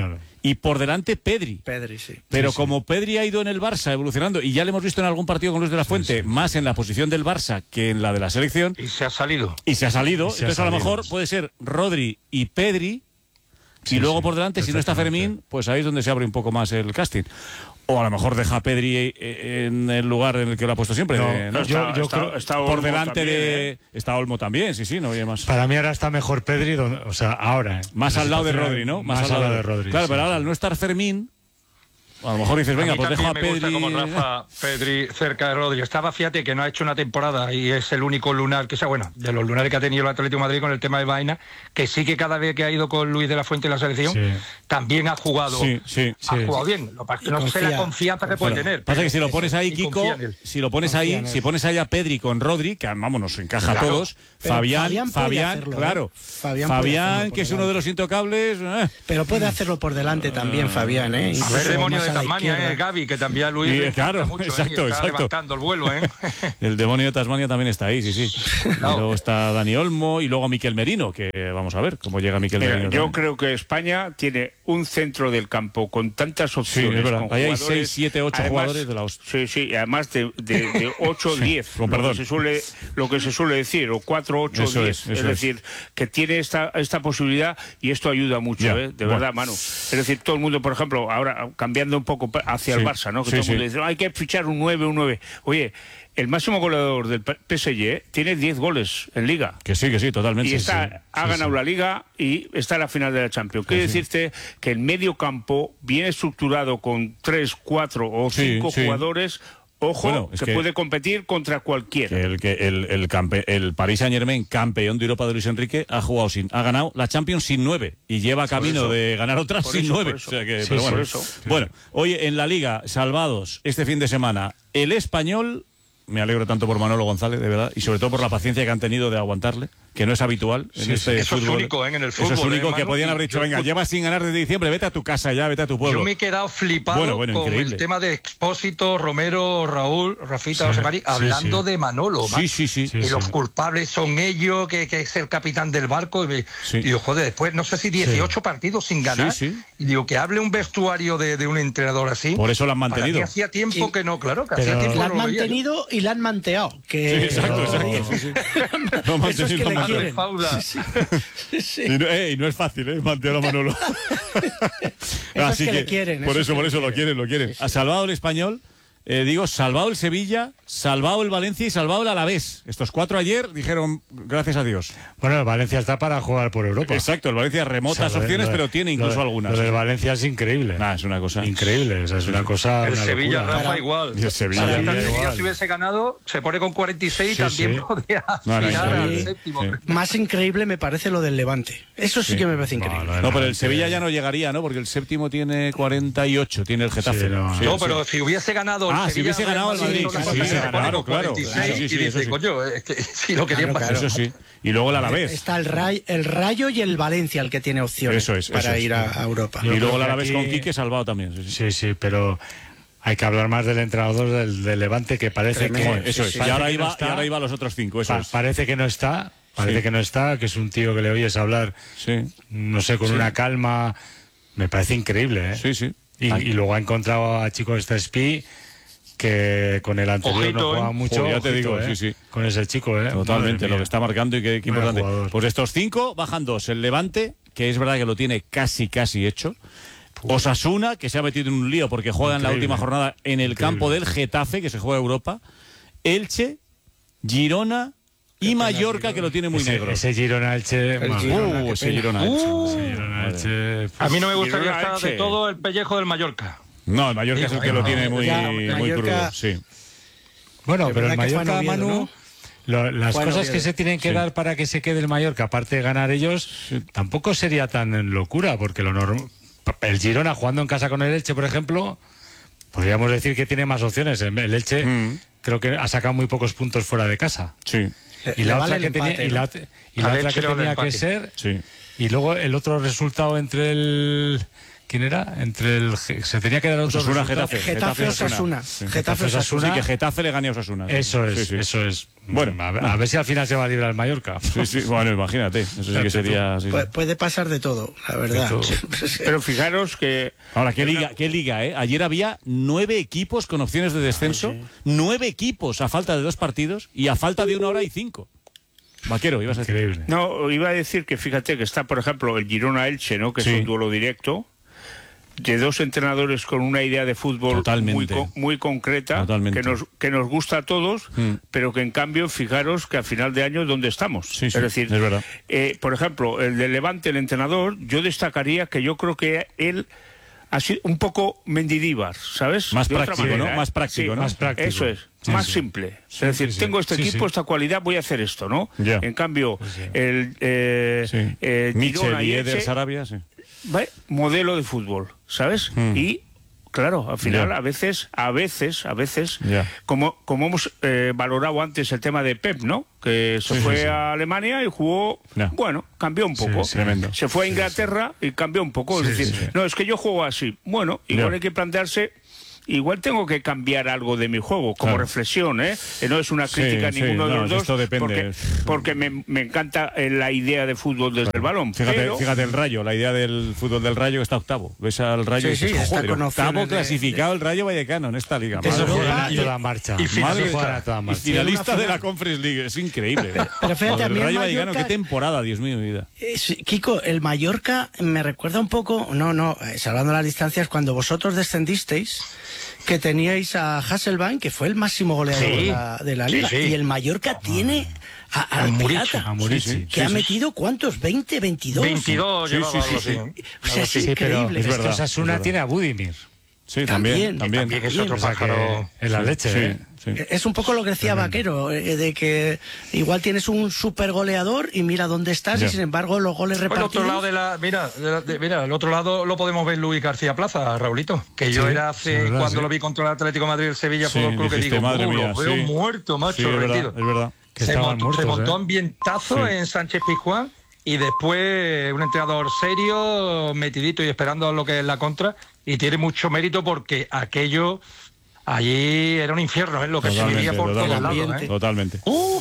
[SPEAKER 2] Y por delante Pedri. Pero como Pedri ha ido en el Barça evolucionando, y ya le hemos visto en algún partido con Luis de la Fuente, más en la posición del Barça que en la de la selección.
[SPEAKER 4] Y se ha salido.
[SPEAKER 2] Entonces a lo mejor puede ser Rodri y Pedri, y luego por delante, si no está Fermín, pues ahí es donde se abre un poco más el casting. O a lo mejor deja a Pedri en el lugar en el que lo ha puesto siempre. Yo creo está por delante también, está Olmo también, no había más.
[SPEAKER 1] Para mí ahora está mejor Pedri, o sea, ahora.
[SPEAKER 2] Más al lado de Rodri, ¿no?
[SPEAKER 1] Más al lado de Rodri.
[SPEAKER 2] Claro, pero ahora al no estar Fermín, a lo mejor dices, venga, pues deja a Pedri.
[SPEAKER 4] Me gusta como Rafa, Pedri cerca de Rodri. Estaba, fíjate, que no ha hecho una temporada y es el único lunar, que sea, bueno, de los lunares que ha tenido el Atlético de Madrid con el tema de Vaina, que sí que cada vez que ha ido con Luis de la Fuente en la selección, también ha jugado. Ha jugado bien. Lo que no sé la confianza que puede tener.
[SPEAKER 2] Pasa que si lo pones ahí, Kiko, si pones ahí a Pedri con Rodri, que vamos, nos encaja a todos. Fabián, claro. Fabián, que es uno de los intocables.
[SPEAKER 5] Pero puede hacerlo por delante también, Fabián, ¿eh?
[SPEAKER 4] A ver, demonio de de Tasmania, Gaby, que también Luis
[SPEAKER 2] claro,
[SPEAKER 4] mucho,
[SPEAKER 2] exacto.
[SPEAKER 4] Está levantando el vuelo,
[SPEAKER 2] El demonio de Tasmania también está ahí, sí. Y luego está Dani Olmo y luego Miquel Merino, que vamos a ver cómo llega Miquel Merino.
[SPEAKER 3] Yo creo que España tiene un centro del campo con tantas opciones.
[SPEAKER 2] Sí, es verdad.
[SPEAKER 3] Con
[SPEAKER 2] ahí hay 6, 7, 8 jugadores de la hostia.
[SPEAKER 3] Sí, y además de 8 o 10, lo que se suele decir, o 4, 8 o 10. Es decir, que tiene esta posibilidad y esto ayuda mucho, de verdad, Manu. Es decir, todo el mundo, por ejemplo, ahora cambiando un poco hacia el Barça, ¿no? Que todo el mundo dice, hay que fichar un 9. Oye, el máximo goleador del PSG tiene 10 goles en Liga.
[SPEAKER 2] Que sí, totalmente.
[SPEAKER 3] Y ha ganado la Liga y está en la final de la Champions. Quiere decirte que el medio campo viene estructurado con 3, 4 o 5 jugadores. Ojo, que puede competir contra cualquiera.
[SPEAKER 2] El Paris Saint-Germain, campeón de Europa de Luis Enrique, ha ganado la Champions sin 9 y lleva camino de ganar otras sin 9. O sea que, bueno, hoy en la Liga, salvados este fin de semana, el Español. Me alegro tanto por Manolo González, de verdad, y sobre todo por la paciencia que han tenido de aguantarle, que no es habitual en este
[SPEAKER 4] eso
[SPEAKER 2] fútbol.
[SPEAKER 4] Es único, en el fútbol.
[SPEAKER 2] Eso es único, que podían haber dicho, venga, llevas sin ganar desde diciembre, vete a tu casa ya, vete a tu pueblo.
[SPEAKER 4] Yo me he quedado flipado con el tema de Expósito, Romero, Raúl, Rafita, José Mari, hablando de Manolo. Y los culpables son ellos, que es el capitán del barco. Y digo, joder, después, no sé si 18 partidos sin ganar. Y digo, que hable un vestuario de un entrenador así.
[SPEAKER 2] Por eso lo han mantenido.
[SPEAKER 4] Que hacía tiempo que no, claro, que hacía tiempo
[SPEAKER 5] lo han mantenido y la han manteado. Que
[SPEAKER 2] exacto.
[SPEAKER 5] Lo han mantenido.
[SPEAKER 2] Y no es fácil, mantener a Manolo.
[SPEAKER 5] Así que le quieren.
[SPEAKER 2] Por eso lo quieren. Ha salvado el Español. Salvado el Sevilla, salvado el Valencia y salvado el Alavés. Estos 4 ayer dijeron, gracias a Dios.
[SPEAKER 1] Bueno, el Valencia está para jugar por Europa.
[SPEAKER 2] Exacto, el Valencia remotas opciones, pero tiene incluso algunas.
[SPEAKER 1] Lo del Valencia es increíble.
[SPEAKER 2] Es una cosa
[SPEAKER 1] increíble, es una cosa.
[SPEAKER 4] El Sevilla, Rafa, igual.
[SPEAKER 2] Y el Sevilla,
[SPEAKER 4] si hubiese ganado, se pone con 46 y también podría aspirar al séptimo.
[SPEAKER 5] Más increíble me parece lo del Levante. Eso sí que me parece increíble.
[SPEAKER 2] No, pero el Sevilla ya no llegaría, ¿no? Porque el séptimo tiene 48, tiene el Getafe.
[SPEAKER 4] No, pero si hubiese ganado.
[SPEAKER 2] Si hubiese ganado el Madrid, claro.
[SPEAKER 4] Y dice, coño, es que si lo querían pasar.
[SPEAKER 2] Eso sí. Y luego el Alavés.
[SPEAKER 5] Está el Rayo y el Valencia el que tiene opciones para ir a Europa.
[SPEAKER 2] Y luego el Alavés con Quique salvado también.
[SPEAKER 1] Sí, pero hay que hablar más del entrenador del Levante, que parece que...
[SPEAKER 2] Eso es. Y ahora iba a los otros 5.
[SPEAKER 1] Parece que no está. Que es un tío que le oyes hablar, no sé, con una calma. Me parece increíble,
[SPEAKER 2] Sí.
[SPEAKER 1] Y luego ha encontrado a chicos de este Spi, que con el anterior no jugaba mucho.
[SPEAKER 2] Ya te digo,
[SPEAKER 1] con ese chico,
[SPEAKER 2] Totalmente, lo que está marcando y qué importante. Pues estos 5 bajan 2. El Levante, que es verdad que lo tiene casi hecho. Osasuna, que se ha metido en un lío porque juega en la última jornada en el campo del Getafe, que se juega Europa. Elche, Girona y Mallorca, que lo tiene muy negro.
[SPEAKER 1] Ese Girona-Elche...
[SPEAKER 2] Ese
[SPEAKER 1] Girona-Elche...
[SPEAKER 4] A mí no me gustaría estar de todo el pellejo del Mallorca.
[SPEAKER 2] No, el Mallorca es el que lo tiene muy crudo,
[SPEAKER 1] Bueno, pero el Mallorca, Manu, las cosas que se tienen que dar para que se quede el Mallorca, aparte de ganar ellos, tampoco sería tan locura, porque el Girona jugando en casa con el Elche, por ejemplo, podríamos decir que tiene más opciones. El Elche creo que ha sacado muy pocos puntos fuera de casa. Y la otra que tenía que ser... Y luego el otro resultado entre el... ¿Quién era? Se tenía que dar otro
[SPEAKER 2] Osasuna,
[SPEAKER 5] Getafe-Osasuna.
[SPEAKER 2] Getafe-Osasuna. Sí, que Getafe le gane a Osasuna.
[SPEAKER 1] Eso es. Bueno, a ver si al final se va a librar el Mallorca.
[SPEAKER 2] Bueno, imagínate. Eso sí que sería...
[SPEAKER 5] Puede pasar de todo, la verdad.
[SPEAKER 3] Pero fijaros que...
[SPEAKER 2] Ahora, ¿qué liga, Ayer había 9 equipos con opciones de descenso. 9 equipos a falta de 2 partidos y a falta de 1 hora y 5. Vaquero, ibas a decir.
[SPEAKER 1] Increíble.
[SPEAKER 3] No, iba a decir que fíjate que está, por ejemplo, el Girona-Elche, ¿no? Que es un duelo directo de 2 entrenadores con una idea de fútbol muy concreta, que nos gusta a todos, pero que en cambio, fijaros que a final de año, ¿dónde estamos? Es decir,
[SPEAKER 2] es verdad.
[SPEAKER 3] Por ejemplo, el de Levante, el entrenador, yo destacaría que yo creo que él ha sido un poco Mendidíbar, ¿sabes?
[SPEAKER 2] Más práctico, ¿no? Más práctico, ¿no?
[SPEAKER 1] Más práctico.
[SPEAKER 3] Eso es. Más simple. Es decir, tengo este equipo, esta cualidad, voy a hacer esto, ¿no? En cambio, el
[SPEAKER 2] Michel y Eder Sarabia,
[SPEAKER 3] modelo de fútbol, ¿sabes? Y Claro, al final, a veces, como hemos valorado antes el tema de Pep, ¿no? Que se fue a Alemania y jugó, bueno, cambió un poco. Se fue a Inglaterra y cambió un poco. Es decir, no, es que yo juego así. Bueno, igual hay que plantearse... Igual tengo que cambiar algo de mi juego, como reflexión, ¿eh? No es una crítica a ninguno de los dos,
[SPEAKER 2] esto depende.
[SPEAKER 3] porque me encanta la idea de fútbol desde el balón.
[SPEAKER 2] Fíjate el Rayo, la idea del fútbol del Rayo está octavo. Ves al Rayo y dices, joder, octavo clasificado el Rayo Vallecano en esta liga.
[SPEAKER 1] Eso juega a toda marcha.
[SPEAKER 2] Y finalista de la Conference League, es increíble.
[SPEAKER 5] Pero fíjate, a mí
[SPEAKER 2] el Rayo
[SPEAKER 5] Mallorca,
[SPEAKER 2] Vallecano, qué temporada, Dios mío, mi vida.
[SPEAKER 5] Kiko, el Mallorca me recuerda un poco, salvando las distancias, cuando vosotros descendisteis, que teníais a Hasselbaink, que fue el máximo goleador de la liga, y el Mallorca tiene al Pirata, que ha metido ¿cuántos? 20, 22.
[SPEAKER 4] 22 llevaba algo así.
[SPEAKER 5] O sea, es increíble.
[SPEAKER 1] Pero es que Osasuna tiene a Budimir.
[SPEAKER 2] Sí, también
[SPEAKER 4] es otro pájaro.
[SPEAKER 1] En la leche,
[SPEAKER 5] Es un poco lo que decía Vaquero, de que igual tienes un super goleador y mira dónde estás y sin embargo los goles repartidos...
[SPEAKER 4] El otro lado mira, el otro lado lo podemos ver Luis García Plaza, Raulito, que yo era cuando lo vi contra el Atlético de Madrid, el Sevilla Fútbol Club, que digo,
[SPEAKER 2] madre mía,
[SPEAKER 4] lo veo muerto, macho,
[SPEAKER 2] es verdad.
[SPEAKER 4] Se montó ambientazo en Sánchez Pizjuán y después un entrenador serio, metidito y esperando lo que es la contra, y tiene mucho mérito porque aquello... Allí era un infierno, lo que se vivía por todo el lados.
[SPEAKER 2] Totalmente.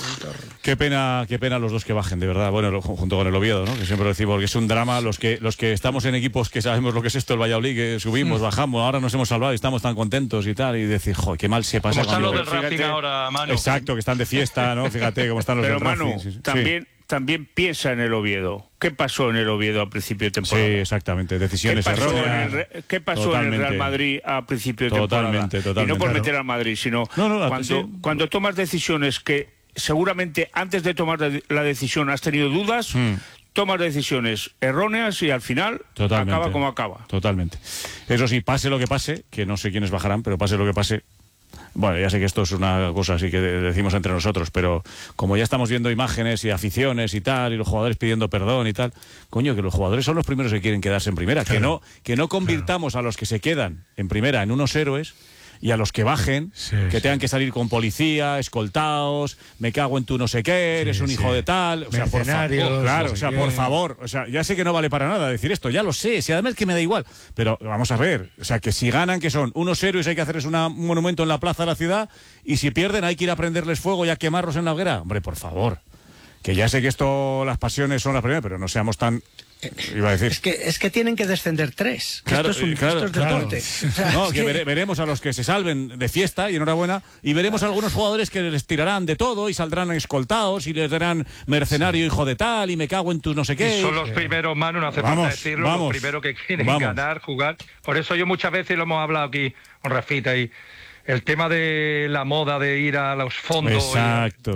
[SPEAKER 2] Qué pena los dos que bajen, de verdad. Bueno, junto con el Oviedo, ¿no? Que siempre lo decimos, porque es un drama. Los que estamos en equipos que sabemos lo que es esto, el Valladolid, que subimos, bajamos, ahora nos hemos salvado y estamos tan contentos y tal. Y decir, joder, qué mal se pasa.
[SPEAKER 4] Como están los del Racing ahora, Manu.
[SPEAKER 2] Exacto, que están de fiesta, ¿no? Fíjate cómo están los del Racing.
[SPEAKER 3] Pero Manu, también piensa en el Oviedo. ¿Qué pasó en el Oviedo a principio de temporada?
[SPEAKER 2] Sí, exactamente. Decisiones erróneas.
[SPEAKER 3] ¿Qué pasó en el Real Madrid a principio de temporada?
[SPEAKER 2] Totalmente.
[SPEAKER 3] Y no por meter al Madrid, sino cuando tomas decisiones que seguramente antes de tomar la decisión has tenido dudas, tomas decisiones erróneas y al final acaba como acaba.
[SPEAKER 2] Totalmente. Eso sí, pase lo que pase, que no sé quiénes bajarán, pero pase lo que pase... Bueno, ya sé que esto es una cosa así que decimos entre nosotros, pero como ya estamos viendo imágenes y aficiones y tal, y los jugadores pidiendo perdón y tal, coño, que los jugadores son los primeros que quieren quedarse en primera, que no convirtamos a los que se quedan en primera en unos héroes y a los que bajen, que tengan que salir con policía, escoltados, me cago en tu no sé qué, eres un hijo de tal, o sea, por favor, claro, o sea, por favor, o sea, ya sé que no vale para nada decir esto, ya lo sé, si además que me da igual, pero vamos a ver, o sea, que si ganan, que son unos héroes, hay que hacerles un monumento en la plaza de la ciudad, y si pierden hay que ir a prenderles fuego y a quemarlos en la hoguera, hombre, por favor, que ya sé que esto, las pasiones son las primeras, pero no seamos tan... Iba a decir.
[SPEAKER 5] Es que tienen que descender 3. Claro, esto es deporte. O sea,
[SPEAKER 2] no, que veremos a los que se salven de fiesta y enhorabuena, y veremos a algunos jugadores que les tirarán de todo y saldrán escoltados y les darán mercenario hijo de tal y me cago en tu no sé qué.
[SPEAKER 4] Y son los primeros, Manu, no hace falta decirlo, los primeros que quieren ganar, jugar. Por eso yo muchas veces lo hemos hablado aquí con Rafita y el tema de la moda de ir a los fondos.
[SPEAKER 2] Exacto,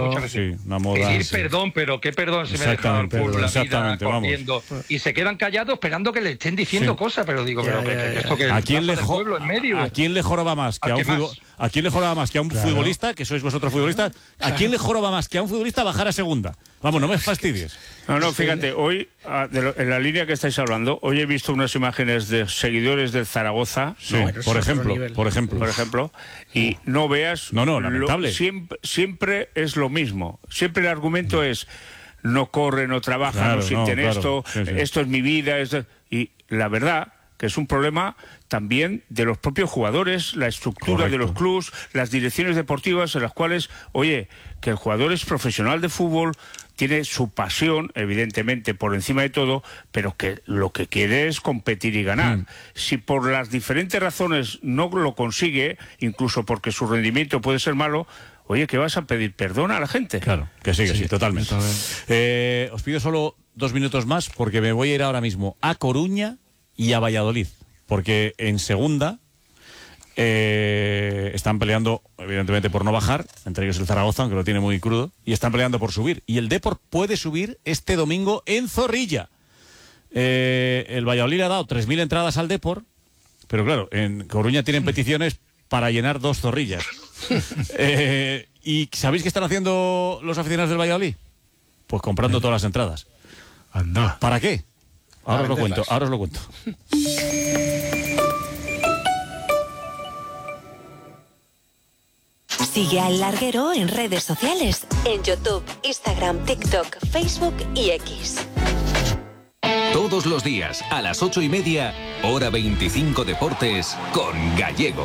[SPEAKER 2] una moda.
[SPEAKER 4] Pedir perdón, pero qué perdón si me dejan por la vida corriendo. Y se quedan callados esperando que le estén diciendo cosas, pero digo,
[SPEAKER 2] ¿a quién le joroba más que a quién le joroba más que a un futbolista, que sois vosotros futbolistas? ¿A quién le joroba más que a un futbolista bajar a segunda? Vamos, no me fastidies.
[SPEAKER 3] No, fíjate, hoy, en la línea que estáis hablando, hoy he visto unas imágenes de seguidores del Zaragoza,
[SPEAKER 2] por ejemplo,
[SPEAKER 3] y no veas...
[SPEAKER 2] lamentable.
[SPEAKER 3] Siempre es lo mismo. Siempre el argumento es, no corre, no trabaja, no sienten esto, esto es mi vida, y la verdad que es un problema también de los propios jugadores, la estructura de los clubes, las direcciones deportivas en las cuales, oye, que el jugador es profesional de fútbol, tiene su pasión, evidentemente, por encima de todo, pero que lo que quiere es competir y ganar. Si por las diferentes razones no lo consigue, incluso porque su rendimiento puede ser malo, oye, ¿qué vas a pedir perdón a la gente?
[SPEAKER 2] Claro, que sí, totalmente. Os pido solo 2 minutos más porque me voy a ir ahora mismo a Coruña y a Valladolid, porque en segunda están peleando, evidentemente, por no bajar, entre ellos el Zaragoza, aunque lo tiene muy crudo, y están peleando por subir. Y el Depor puede subir este domingo en Zorrilla. El Valladolid le ha dado 3.000 entradas al Depor, pero claro, en Coruña tienen peticiones para llenar 2 Zorrillas. ¿Y sabéis qué están haciendo los aficionados del Valladolid? Pues comprando todas las entradas.
[SPEAKER 1] Anda.
[SPEAKER 2] ¿Para qué? Ahora os lo cuento.
[SPEAKER 6] Sigue a El Larguero en redes sociales, en YouTube, Instagram, TikTok, Facebook y X.
[SPEAKER 8] Todos los días, a las 8:30, Hora 25 Deportes, con Gallego.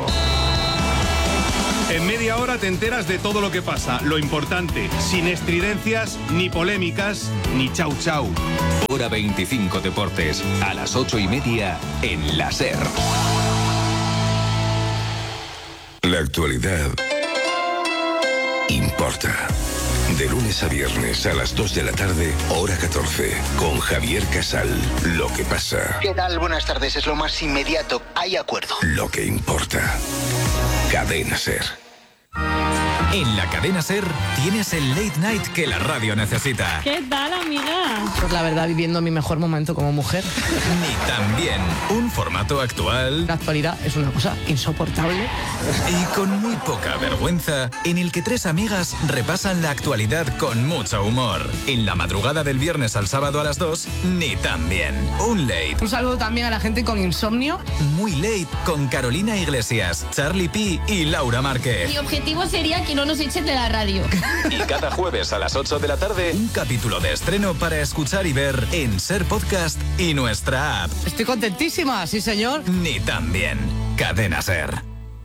[SPEAKER 9] En media hora te enteras de todo lo que pasa, lo importante, sin estridencias, ni polémicas, ni chau chau.
[SPEAKER 8] Hora 25 Deportes, a las 8:30, en la SER.
[SPEAKER 17] La actualidad importa. De lunes a viernes a las 2 de la tarde, hora 14, con Javier Casal. Lo que pasa.
[SPEAKER 10] ¿Qué tal? Buenas tardes, es lo más inmediato. Hay acuerdo.
[SPEAKER 17] Lo que importa. Cadena SER.
[SPEAKER 8] En la Cadena SER tienes el late night que la radio necesita.
[SPEAKER 12] ¿Qué tal, amiga?
[SPEAKER 15] Pues la verdad, viviendo mi mejor momento como mujer.
[SPEAKER 8] Ni también un formato actual.
[SPEAKER 15] La actualidad es una cosa insoportable.
[SPEAKER 8] Y con muy poca vergüenza, en el que tres amigas repasan la actualidad con mucho humor. En la madrugada del viernes al sábado a las 2, Ni también. Un late.
[SPEAKER 15] Un saludo también a la gente con insomnio.
[SPEAKER 8] Muy late con Carolina Iglesias, Charlie P y Laura Márquez.
[SPEAKER 12] Mi objetivo sería que no nos echen de la radio.
[SPEAKER 8] Y cada jueves a las 8 de la tarde, un capítulo de estreno para escuchar y ver en SER Podcast y nuestra app.
[SPEAKER 15] Estoy contentísima, sí señor.
[SPEAKER 8] Ni también. Cadena SER.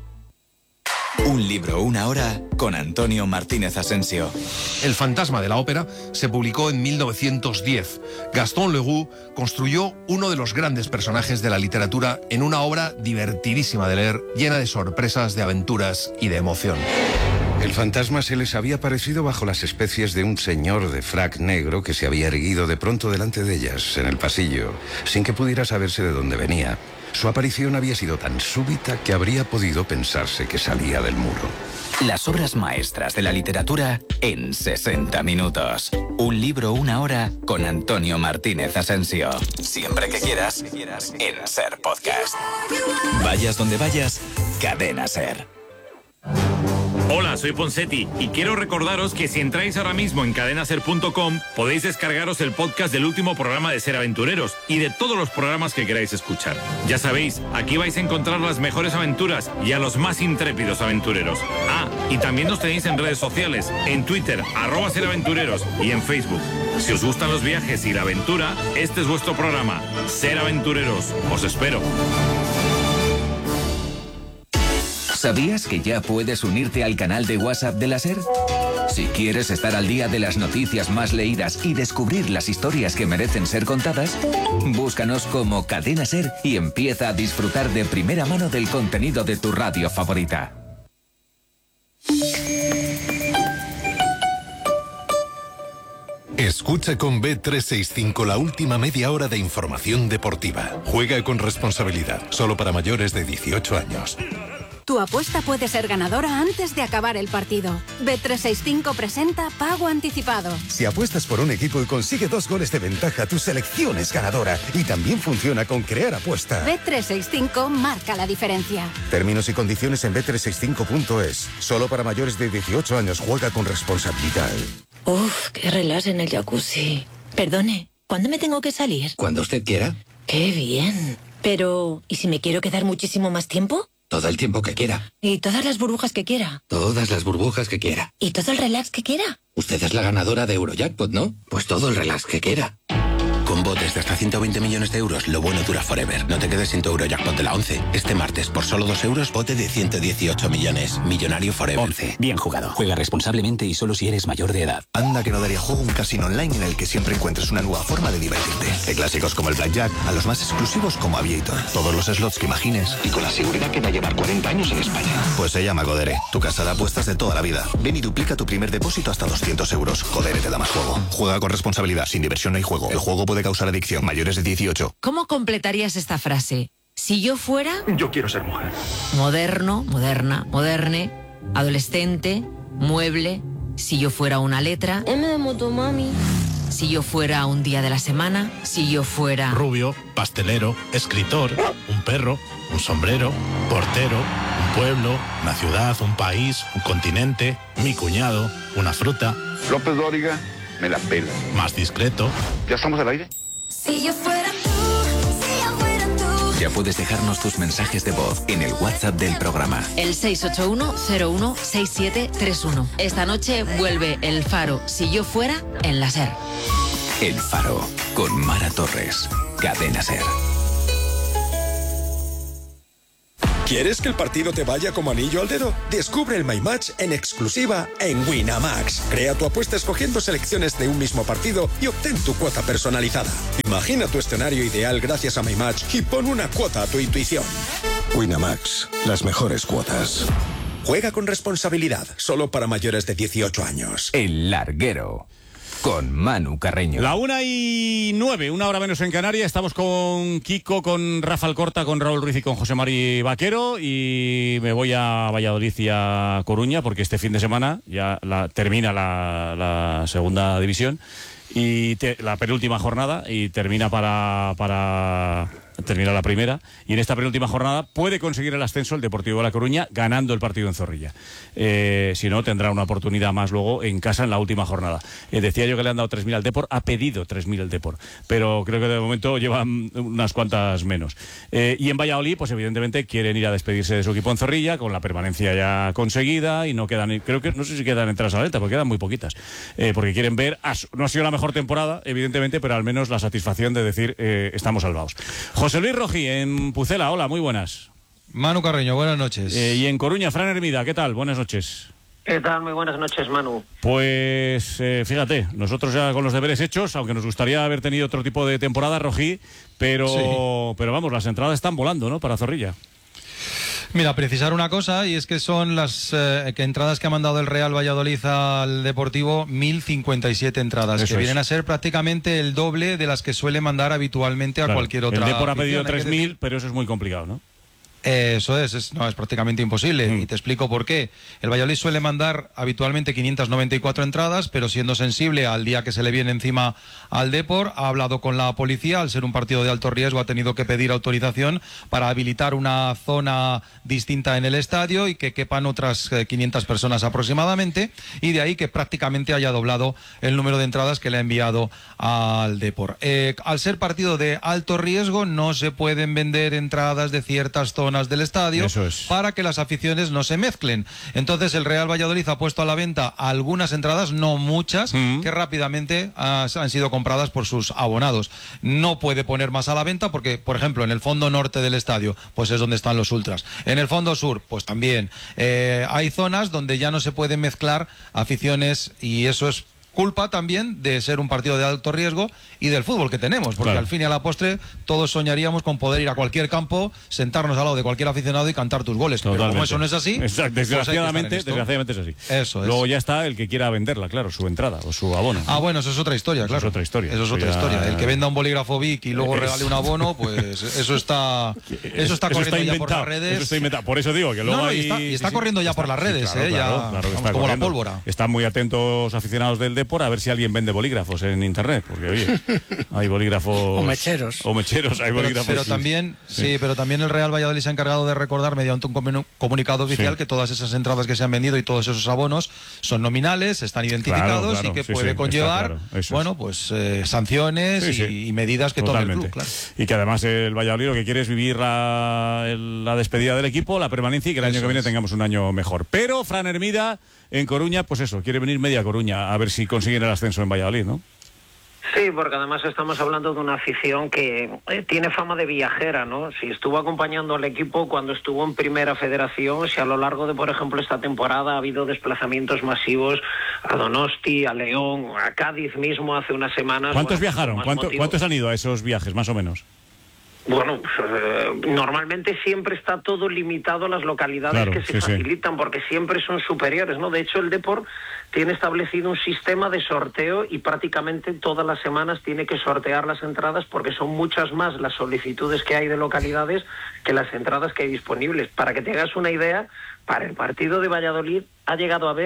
[SPEAKER 8] Un libro, una hora, con Antonio Martínez Asensio.
[SPEAKER 26] El fantasma de la ópera se publicó en 1910. Gaston Leroux construyó uno de los grandes personajes de la literatura en una obra divertidísima de leer, llena de sorpresas, de aventuras y de emoción.
[SPEAKER 27] El fantasma se les había aparecido bajo las especies de un señor de frac negro que se había erguido de pronto delante de ellas, en el pasillo, sin que pudiera saberse de dónde venía. Su aparición había sido tan súbita que habría podido pensarse que salía del muro.
[SPEAKER 8] Las obras maestras de la literatura en 60 minutos. Un libro, una hora, con Antonio Martínez Asensio. Siempre que quieras, en SER Podcast. Vayas donde vayas, Cadena SER.
[SPEAKER 11] Hola, soy Ponsetti y quiero recordaros que si entráis ahora mismo en cadenaser.com podéis descargaros el podcast del último programa de Ser Aventureros y de todos los programas que queráis escuchar. Ya sabéis, aquí vais a encontrar las mejores aventuras y a los más intrépidos aventureros. Ah, y también nos tenéis en redes sociales, en Twitter, @seraventureros y en Facebook. Si os gustan los viajes y la aventura, este es vuestro programa, Ser Aventureros. Os espero.
[SPEAKER 8] ¿Sabías que ya puedes unirte al canal de WhatsApp de la SER? Si quieres estar al día de las noticias más leídas y descubrir las historias que merecen ser contadas, búscanos como Cadena SER y empieza a disfrutar de primera mano del contenido de tu radio favorita.
[SPEAKER 17] Escucha con Bet365 la última media hora de información deportiva. Juega con responsabilidad, solo para mayores de 18 años.
[SPEAKER 28] Tu apuesta puede ser ganadora antes de acabar el partido. Bet365 presenta Pago Anticipado.
[SPEAKER 29] Si apuestas por un equipo y consigue 2 goles de ventaja, tu selección es ganadora. Y también funciona con Crear Apuesta.
[SPEAKER 28] Bet365 marca la diferencia.
[SPEAKER 29] Términos y condiciones en bet365.es. Solo para mayores de 18 años. Juega con responsabilidad.
[SPEAKER 30] Uf, qué relax en el jacuzzi. Perdone, ¿cuándo me tengo que salir?
[SPEAKER 29] Cuando usted quiera.
[SPEAKER 30] Qué bien. Pero, ¿y si me quiero quedar muchísimo más tiempo?
[SPEAKER 29] Todo el tiempo que quiera.
[SPEAKER 30] ¿Y todas las burbujas que quiera?
[SPEAKER 29] Todas las burbujas que quiera.
[SPEAKER 30] ¿Y todo el relax que quiera?
[SPEAKER 29] Usted es la ganadora de Eurojackpot, ¿no? Pues todo el relax que quiera. Con botes de hasta 120 millones de euros, lo bueno dura forever. No te quedes sin tu Eurojackpot de la 11. Este martes, por solo 2 euros, bote de 118 millones. Millonario forever.
[SPEAKER 8] 11. Bien jugado. Juega responsablemente y solo si eres mayor de edad.
[SPEAKER 29] Anda que no daría juego un casino online en el que siempre encuentres una nueva forma de divertirte. De clásicos como el Blackjack a los más exclusivos como Aviator. Todos los slots que imagines y con la seguridad que va a llevar 40 años en España. Pues se llama Codere, tu casa de apuestas de toda la vida. Ven y duplica tu primer depósito hasta 200 euros. Codere te da más juego. Juega con responsabilidad, sin diversión no hay juego. El juego puede causar adicción. Mayores de 18.
[SPEAKER 31] ¿Cómo completarías esta frase? Si yo fuera...
[SPEAKER 27] Yo quiero ser mujer.
[SPEAKER 31] Moderno, moderna, moderne, adolescente, mueble. Si yo fuera una letra...
[SPEAKER 30] M de motomami.
[SPEAKER 31] Si yo fuera un día de la semana. Si yo fuera...
[SPEAKER 32] Rubio, pastelero, escritor, un perro, un sombrero, portero, un pueblo, una ciudad, un país, un continente, mi cuñado, una fruta.
[SPEAKER 27] López Dóriga, me la pela.
[SPEAKER 32] Más discreto.
[SPEAKER 27] ¿Ya estamos al aire?
[SPEAKER 21] Si yo fuera tú, si yo fuera tú,
[SPEAKER 8] Ya puedes dejarnos tus mensajes de voz en el WhatsApp del programa.
[SPEAKER 31] El 681-016731. Esta noche vuelve El Faro, si yo fuera, en la SER.
[SPEAKER 8] El Faro, con Mara Torres. Cadena SER.
[SPEAKER 5] ¿Quieres que el partido te vaya como anillo al dedo? Descubre el My Match en exclusiva en Winamax. Crea tu apuesta escogiendo selecciones de un mismo partido y obtén tu cuota personalizada. Imagina tu escenario ideal gracias a My Match y pon una cuota a tu intuición. Winamax, las mejores cuotas. Juega con responsabilidad, solo para mayores de 18 años.
[SPEAKER 8] El Larguero, con Manu Carreño.
[SPEAKER 2] La 1:09, una hora menos en Canarias. Estamos con Kiko, con Rafa Alcorta, con Raúl Ruiz y con José Mari Vaquero. Y me voy a Valladolid y a Coruña, porque este fin de semana ya termina la segunda división y la penúltima jornada, y termina termina la primera, y en esta penúltima jornada puede conseguir el ascenso el Deportivo de La Coruña ganando el partido en Zorrilla. Si no, tendrá una oportunidad más luego en casa en la última jornada. Decía yo que le han dado 3.000 al Depor, ha pedido 3.000 el Depor, pero creo que de momento llevan unas cuantas menos. Y en Valladolid, pues evidentemente quieren ir a despedirse de su equipo en Zorrilla, con la permanencia ya conseguida, y no quedan, creo que no sé si quedan entradas a la venta, porque quedan muy poquitas, porque quieren ver, no ha sido la mejor temporada, evidentemente, pero al menos la satisfacción de decir, estamos salvados. José Luis Rojí, en Pucela, hola, muy buenas.
[SPEAKER 7] Manu Carreño, buenas noches.
[SPEAKER 2] Y en Coruña, Fran Hermida, ¿qué tal? Buenas noches.
[SPEAKER 13] ¿Qué tal? Muy buenas noches, Manu.
[SPEAKER 2] Pues fíjate, nosotros ya con los deberes hechos, aunque nos gustaría haber tenido otro tipo de temporada, Rojí, pero vamos, las entradas están volando, ¿no?, para Zorrilla.
[SPEAKER 7] Mira, precisar una cosa, y es que son las entradas que ha mandado el Real Valladolid al Deportivo, 1.057 entradas, que vienen a ser prácticamente el doble de las que suele mandar habitualmente a cualquier otra.
[SPEAKER 2] El Depor ha pedido 3.000, pero eso es muy complicado, ¿no?
[SPEAKER 7] Eso es prácticamente imposible, y te explico por qué. El Valladolid suele mandar habitualmente 594 entradas, pero siendo sensible al día que se le viene encima al Depor, ha hablado con la policía. Al ser un partido de alto riesgo, ha tenido que pedir autorización para habilitar una zona distinta en el estadio y que quepan otras 500 personas aproximadamente, y de ahí que prácticamente haya doblado el número de entradas que le ha enviado al Depor. Al ser partido de alto riesgo, no se pueden vender entradas de ciertas zonas del estadio para que las aficiones no se mezclen. Entonces el Real Valladolid ha puesto a la venta algunas entradas, no muchas, que rápidamente han sido compradas por sus abonados. No puede poner más a la venta porque, por ejemplo, en el fondo norte del estadio, pues es donde están los ultras. En el fondo sur, pues también. Hay zonas donde ya no se pueden mezclar aficiones, y eso es culpa también de ser un partido de alto riesgo y del fútbol que tenemos, porque al fin y a la postre todos soñaríamos con poder ir a cualquier campo, sentarnos al lado de cualquier aficionado y cantar tus goles. Totalmente. Pero como eso no es así,
[SPEAKER 2] desgraciadamente es así.
[SPEAKER 7] Eso es.
[SPEAKER 2] Luego ya está el que quiera venderla, claro, su entrada o su abono.
[SPEAKER 7] Bueno, eso es otra historia, claro.
[SPEAKER 2] Eso es otra historia.
[SPEAKER 7] Eso es otra historia. El que venda un bolígrafo Vic y luego regale un abono, pues eso está corriendo ya por las redes.
[SPEAKER 2] Eso está inventado. Por eso digo que luego
[SPEAKER 7] está corriendo ya por las redes, como la pólvora.
[SPEAKER 2] Están muy atentos aficionados del Depor a ver si alguien vende bolígrafos en internet, porque oye, hay bolígrafos
[SPEAKER 14] o mecheros,
[SPEAKER 2] hay bolígrafos.
[SPEAKER 7] Pero también el Real Valladolid se ha encargado de recordar mediante un comunicado oficial que todas esas entradas que se han vendido y todos esos abonos son nominales, están identificados, y que puede conllevar sanciones y medidas que tome el club, claro.
[SPEAKER 2] Y que además el Valladolid lo que quiere es vivir la despedida del equipo, la permanencia, y que el año que viene tengamos un año mejor. Pero Fran Hermida en Coruña, pues eso, quiere venir media Coruña a ver si consiguen el ascenso en Valladolid, ¿no?
[SPEAKER 13] Sí, porque además estamos hablando de una afición que tiene fama de viajera, ¿no? Si estuvo acompañando al equipo cuando estuvo en Primera Federación, si a lo largo de, por ejemplo, esta temporada ha habido desplazamientos masivos a Donosti, a León, a Cádiz mismo hace unas semanas.
[SPEAKER 2] ¿Cuántos viajaron? ¿Cuántos han ido a esos viajes, más o menos?
[SPEAKER 13] Bueno, normalmente siempre está todo limitado a las localidades que se facilitan, porque siempre son superiores, ¿no? De hecho, el Depor tiene establecido un sistema de sorteo y prácticamente todas las semanas tiene que sortear las entradas, porque son muchas más las solicitudes que hay de localidades que las entradas que hay disponibles. Para que te hagas una idea, para el partido de Valladolid ha llegado a haber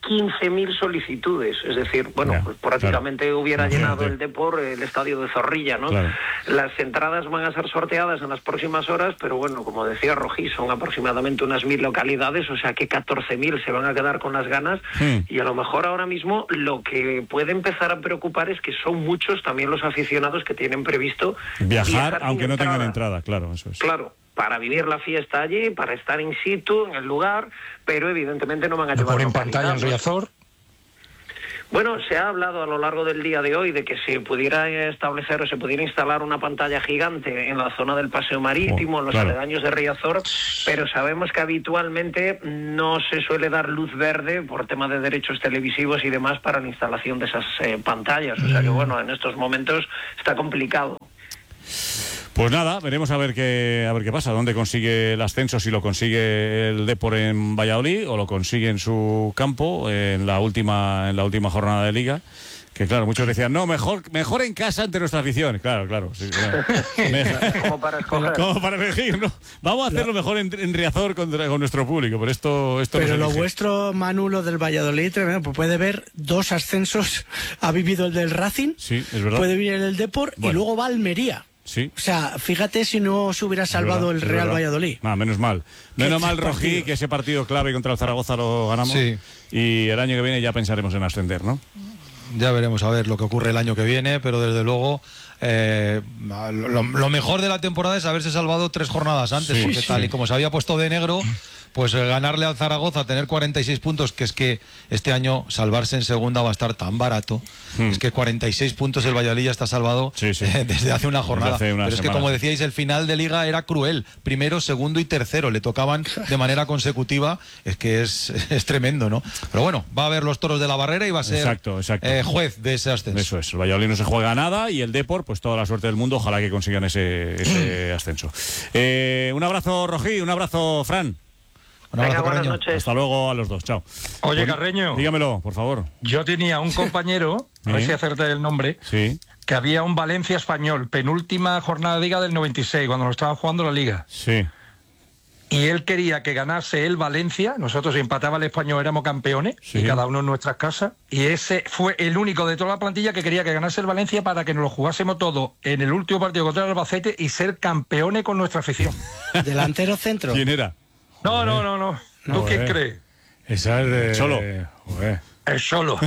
[SPEAKER 13] 15.000 solicitudes. Es decir, bueno, pues prácticamente hubiera llenado el Depor el estadio de Zorrilla, ¿no? Claro. Las entradas van a ser sorteadas en las próximas horas, pero bueno, como decía Rojí, son aproximadamente unas 1.000 localidades, o sea que 14.000 se van a quedar con las ganas, y a lo mejor ahora mismo lo que puede empezar a preocupar es que son muchos también los aficionados que tienen previsto
[SPEAKER 2] viajar aunque no tengan entrada, claro, eso es.
[SPEAKER 13] Claro, para vivir la fiesta allí, para estar in situ, en el lugar, pero evidentemente no van a llevar...
[SPEAKER 1] ¿Ponen pantalla en Riazor?
[SPEAKER 13] Bueno, se ha hablado a lo largo del día de hoy de que se pudiera establecer o se pudiera instalar una pantalla gigante en la zona del Paseo Marítimo, en los aledaños de Riazor, pero sabemos que habitualmente no se suele dar luz verde por tema de derechos televisivos y demás para la instalación de esas pantallas. O sea que bueno, en estos momentos está complicado.
[SPEAKER 2] Pues nada, veremos a ver qué pasa, dónde consigue el ascenso, si lo consigue el Depor en Valladolid o lo consigue en su campo en la última jornada de Liga. Que claro, muchos decían, no, mejor en casa ante nuestra afición. Claro. Sí, claro.
[SPEAKER 13] Como para escoger.
[SPEAKER 2] Como para elegir, ¿no? Vamos a hacerlo mejor en Riazor con nuestro público, pero esto
[SPEAKER 3] pero lo vuestro, Manu, lo del Valladolid, tremendo, pues puede ver 2 ascensos. Ha vivido el del Racing,
[SPEAKER 2] sí, es verdad.
[SPEAKER 3] Puede vivir el Depor y luego va a Almería.
[SPEAKER 2] Sí.
[SPEAKER 3] O sea, fíjate si no se hubiera salvado el Real Valladolid.
[SPEAKER 2] Menos mal. Menos mal, Rojí, que ese partido clave contra el Zaragoza lo ganamos. Sí. Y el año que viene ya pensaremos en ascender, ¿no?
[SPEAKER 7] Ya veremos a ver lo que ocurre el año que viene, pero desde luego lo mejor de la temporada es haberse salvado 3 jornadas antes, porque tal y como se había puesto de negro, pues ganarle al Zaragoza, tener 46 puntos, que es que este año salvarse en segunda va a estar tan barato, es que 46 puntos el Valladolid ya está salvado desde hace una jornada. Pero es que, como decíais, el final de Liga era cruel, primero, segundo y tercero, le tocaban de manera consecutiva, es que es tremendo, ¿no? Pero bueno, va a haber los toros de la Barrera y va a ser juez de ese ascenso.
[SPEAKER 2] Eso es, el Valladolid no se juega nada y el Depor, pues toda la suerte del mundo, ojalá que consigan ese ascenso. Un abrazo, Rojí, un abrazo, Fran.
[SPEAKER 13] Venga, buenas noches.
[SPEAKER 2] Hasta luego a los dos, chao.
[SPEAKER 1] Oye, Carreño.
[SPEAKER 2] Dígamelo, por favor.
[SPEAKER 1] Yo tenía un compañero, a ver si acerté el nombre, que había un Valencia Español, penúltima jornada de Liga del 96, cuando nos estaban jugando la Liga.
[SPEAKER 2] Sí.
[SPEAKER 1] Y él quería que ganase el Valencia, nosotros si empataba el Español éramos campeones, y cada uno en nuestras casas, y ese fue el único de toda la plantilla que quería que ganase el Valencia para que nos lo jugásemos todo en el último partido contra el Albacete y ser campeones con nuestra afición.
[SPEAKER 3] ¿Delantero centro?
[SPEAKER 2] ¿Quién era?
[SPEAKER 1] No. ¿Tú quién crees?
[SPEAKER 2] Esa es de... Cholo.
[SPEAKER 1] El Cholo.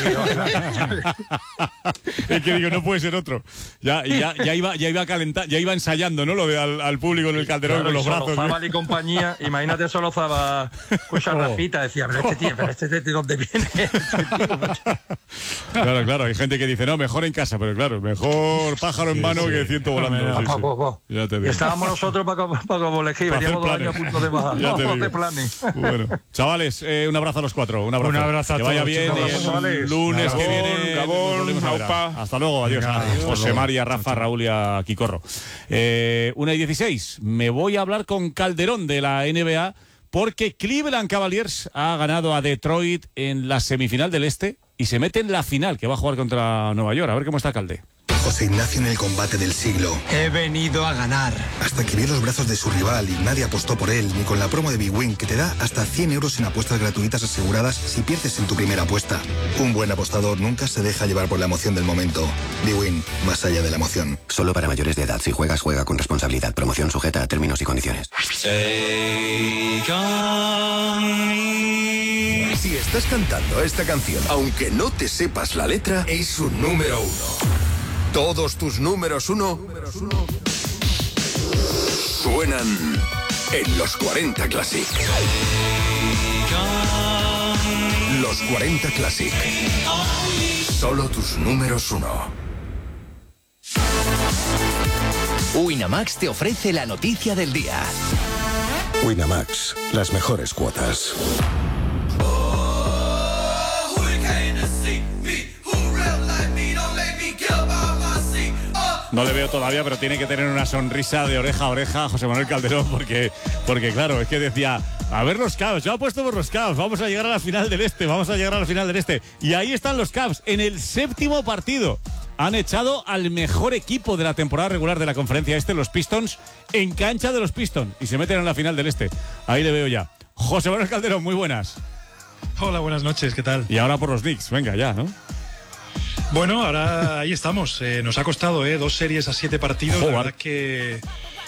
[SPEAKER 2] Es que digo, no puede ser otro. Ya iba calentando, ya iba ensayando, ¿no? Lo de al público en el Calderón con los brazos.
[SPEAKER 1] Zabal y compañía, imagínate solo Zabal, escucha Rafita, decía, pero este ¿de dónde viene?
[SPEAKER 2] Claro, hay gente que dice, no, mejor en casa, pero claro, mejor pájaro en mano que ciento volando.
[SPEAKER 1] Ya te digo. Y estábamos nosotros para como elegir, veníamos 2 años a punto de bajar. De planes.
[SPEAKER 2] Bueno, chavales, un abrazo a los 4. Un abrazo a todos. Que vaya bien. El lunes que viene
[SPEAKER 9] Gabón,
[SPEAKER 2] hasta luego, adiós. José María, Rafa, Raúl y a Quicorro. 1:16. Me voy a hablar con Calderón de la NBA porque Cleveland Cavaliers ha ganado a Detroit en la semifinal del Este y se mete en la final, que va a jugar contra Nueva York. A ver cómo está Calde.
[SPEAKER 4] José Ignacio en el combate del siglo.
[SPEAKER 14] He venido a ganar.
[SPEAKER 4] Hasta que vio los brazos de su rival y nadie apostó por él, ni con la promo de Big Win, que te da hasta 100 euros en apuestas gratuitas aseguradas si pierdes en tu primera apuesta. Un buen apostador nunca se deja llevar por la emoción del momento. Big Win, más allá de la emoción.
[SPEAKER 16] Solo para mayores de edad. Si juegas, juega con responsabilidad. Promoción sujeta a términos y condiciones.
[SPEAKER 17] Si estás cantando esta canción, aunque no te sepas la letra, es su número 1. Todos tus números 1 suenan en los 40 Classic. Los 40 Classic. Solo tus números 1.
[SPEAKER 18] Winamax te ofrece la noticia del día.
[SPEAKER 17] Winamax, las mejores cuotas.
[SPEAKER 2] No le veo todavía, pero tiene que tener una sonrisa de oreja a oreja a José Manuel Calderón, porque claro, es que decía, a ver los Cavs, yo apuesto por los Cavs, vamos a llegar a la final del Este, y ahí están los Cavs, en el 7º partido. Han echado al mejor equipo de la temporada regular de la conferencia Este, los Pistons, en cancha de los Pistons, y se meten en la final del Este. Ahí le veo ya. José Manuel Calderón, muy buenas.
[SPEAKER 6] Hola, buenas noches, ¿qué tal?
[SPEAKER 2] Y ahora por los Knicks, venga ya, ¿no?
[SPEAKER 6] Bueno, ahora ahí estamos. Nos ha costado 2 series a 7 partidos. La verdad que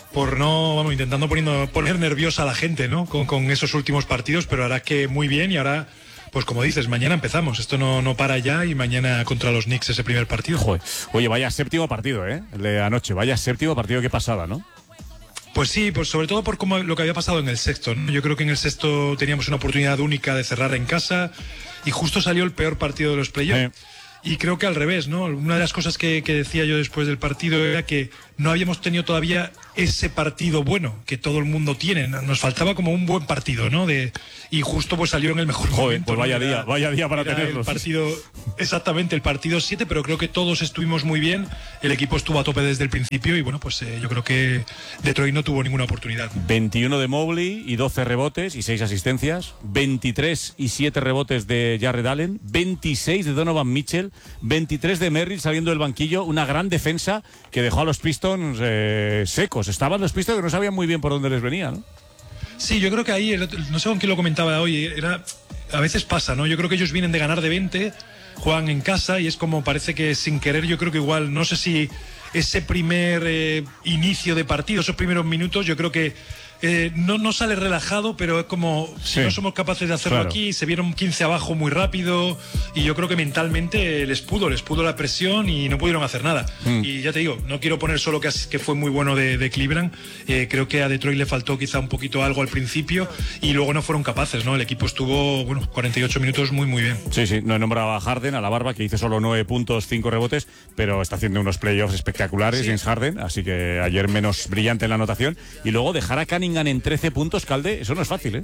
[SPEAKER 6] intentando poner nerviosa a la gente, ¿no? Con esos últimos partidos, pero ahora que muy bien y ahora, pues como dices, mañana empezamos. Esto no para ya y mañana contra los Knicks ese primer partido.
[SPEAKER 2] Joder. Oye, vaya séptimo partido, el de anoche. Vaya séptimo partido, qué pasada, ¿no?
[SPEAKER 6] Pues sí, pues sobre todo por lo que había pasado en el sexto, ¿no? Yo creo que en el sexto teníamos una oportunidad única de cerrar en casa y justo salió el peor partido de los playoffs. Y creo que al revés, ¿no? Una de las cosas que decía yo después del partido era que no habíamos tenido todavía ese partido bueno que todo el mundo tiene. Nos faltaba como un buen partido, ¿no? Y justo pues salió en el mejor momento.
[SPEAKER 2] Pues vaya día para tenerlos.
[SPEAKER 6] Exactamente, el partido 7, pero creo que todos estuvimos muy bien. El equipo estuvo a tope desde el principio y bueno, pues yo creo que Detroit no tuvo ninguna oportunidad.
[SPEAKER 2] 21 de Mobley y 12 rebotes y 6 asistencias. 23 y 7 rebotes de Jarrett Allen. 26 de Donovan Mitchell. 23 de Merrill saliendo del banquillo. Una gran defensa que dejó a los Pistons secos. Estaban los Pistons que no sabían muy bien por dónde les venía, ¿no?
[SPEAKER 6] Sí, yo creo que ahí, no sé con quién lo comentaba hoy, a veces pasa, ¿no? Yo creo que ellos vienen de ganar de 20, juegan en casa y es como parece que sin querer, yo creo que igual, no sé si ese primer inicio de partido, esos primeros minutos, yo creo que no sale relajado, pero es como si no somos capaces de hacerlo aquí, se vieron 15 abajo muy rápido y yo creo que mentalmente les pudo la presión y no pudieron hacer nada. Y ya te digo, no quiero poner solo que fue muy bueno de Cleveland, creo que a Detroit le faltó quizá un poquito algo al principio y luego no fueron capaces, ¿no? El equipo estuvo, 48 minutos muy bien.
[SPEAKER 2] Sí, no he nombrado a Harden, a la barba, que hizo solo 9 puntos, 5 rebotes, pero está haciendo unos playoffs espectaculares, James Harden, así que ayer menos brillante en la anotación. Y luego dejar a Cunningham en 13 puntos, Calde, eso no es fácil, ¿eh?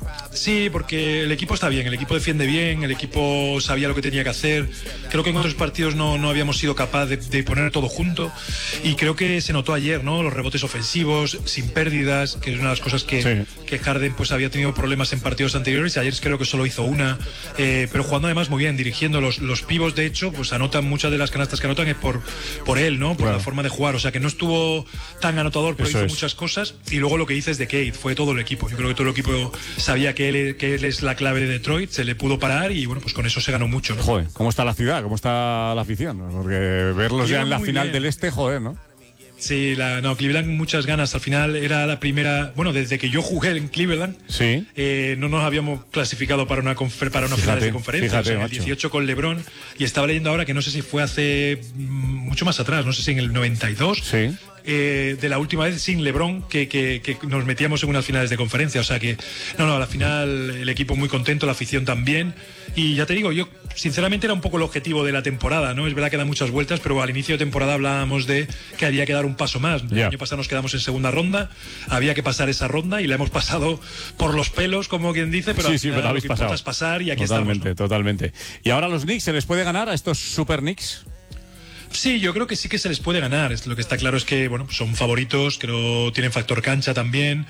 [SPEAKER 6] Sí, porque el equipo está bien, el equipo defiende bien, el equipo sabía lo que tenía que hacer. Creo que en otros partidos no habíamos sido capaces de poner todo junto y creo que se notó ayer, ¿no? Los rebotes ofensivos, sin pérdidas, que es una de las cosas que Harden pues había tenido problemas en partidos anteriores y ayer creo que solo hizo una, pero jugando además muy bien, dirigiendo los pivos, de hecho, pues anotan muchas de las canastas que anotan es por él, ¿no? Por la forma de jugar, o sea que no estuvo tan anotador, pero hizo muchas cosas y luego lo que dices de Cade, fue todo el equipo. Yo creo que todo el equipo sabía que él es la clave de Detroit, se le pudo parar y bueno, pues con eso se ganó mucho, ¿no?
[SPEAKER 2] Joder, ¿cómo está la ciudad? ¿Cómo está la afición? Porque verlos ya en la final del este, joder, ¿no?
[SPEAKER 6] Sí, Cleveland muchas ganas. Al final era la primera, desde que yo jugué en Cleveland, no nos habíamos clasificado para una final de conferencia. En el 18 con LeBron, y estaba leyendo ahora que no sé si fue hace mucho más atrás, no sé si en el 92. Sí. De la última vez sin LeBron que nos metíamos en unas finales de conferencia, o sea que a la final el equipo muy contento, la afición también, y ya te digo, yo sinceramente era un poco el objetivo de la temporada, ¿no? Es verdad que da muchas vueltas, pero al inicio de temporada hablábamos de que había que dar un paso más. El año pasado nos quedamos en segunda ronda, había que pasar esa ronda y la hemos pasado por los pelos, como quien dice, pero al final lo que importa es pasar y aquí estamos, ¿no?
[SPEAKER 2] Totalmente. ¿Y ahora los Knicks se les puede ganar a estos Super Knicks?
[SPEAKER 6] Sí, yo creo que sí que se les puede ganar. Lo que está claro es que son favoritos, que no tienen factor cancha también.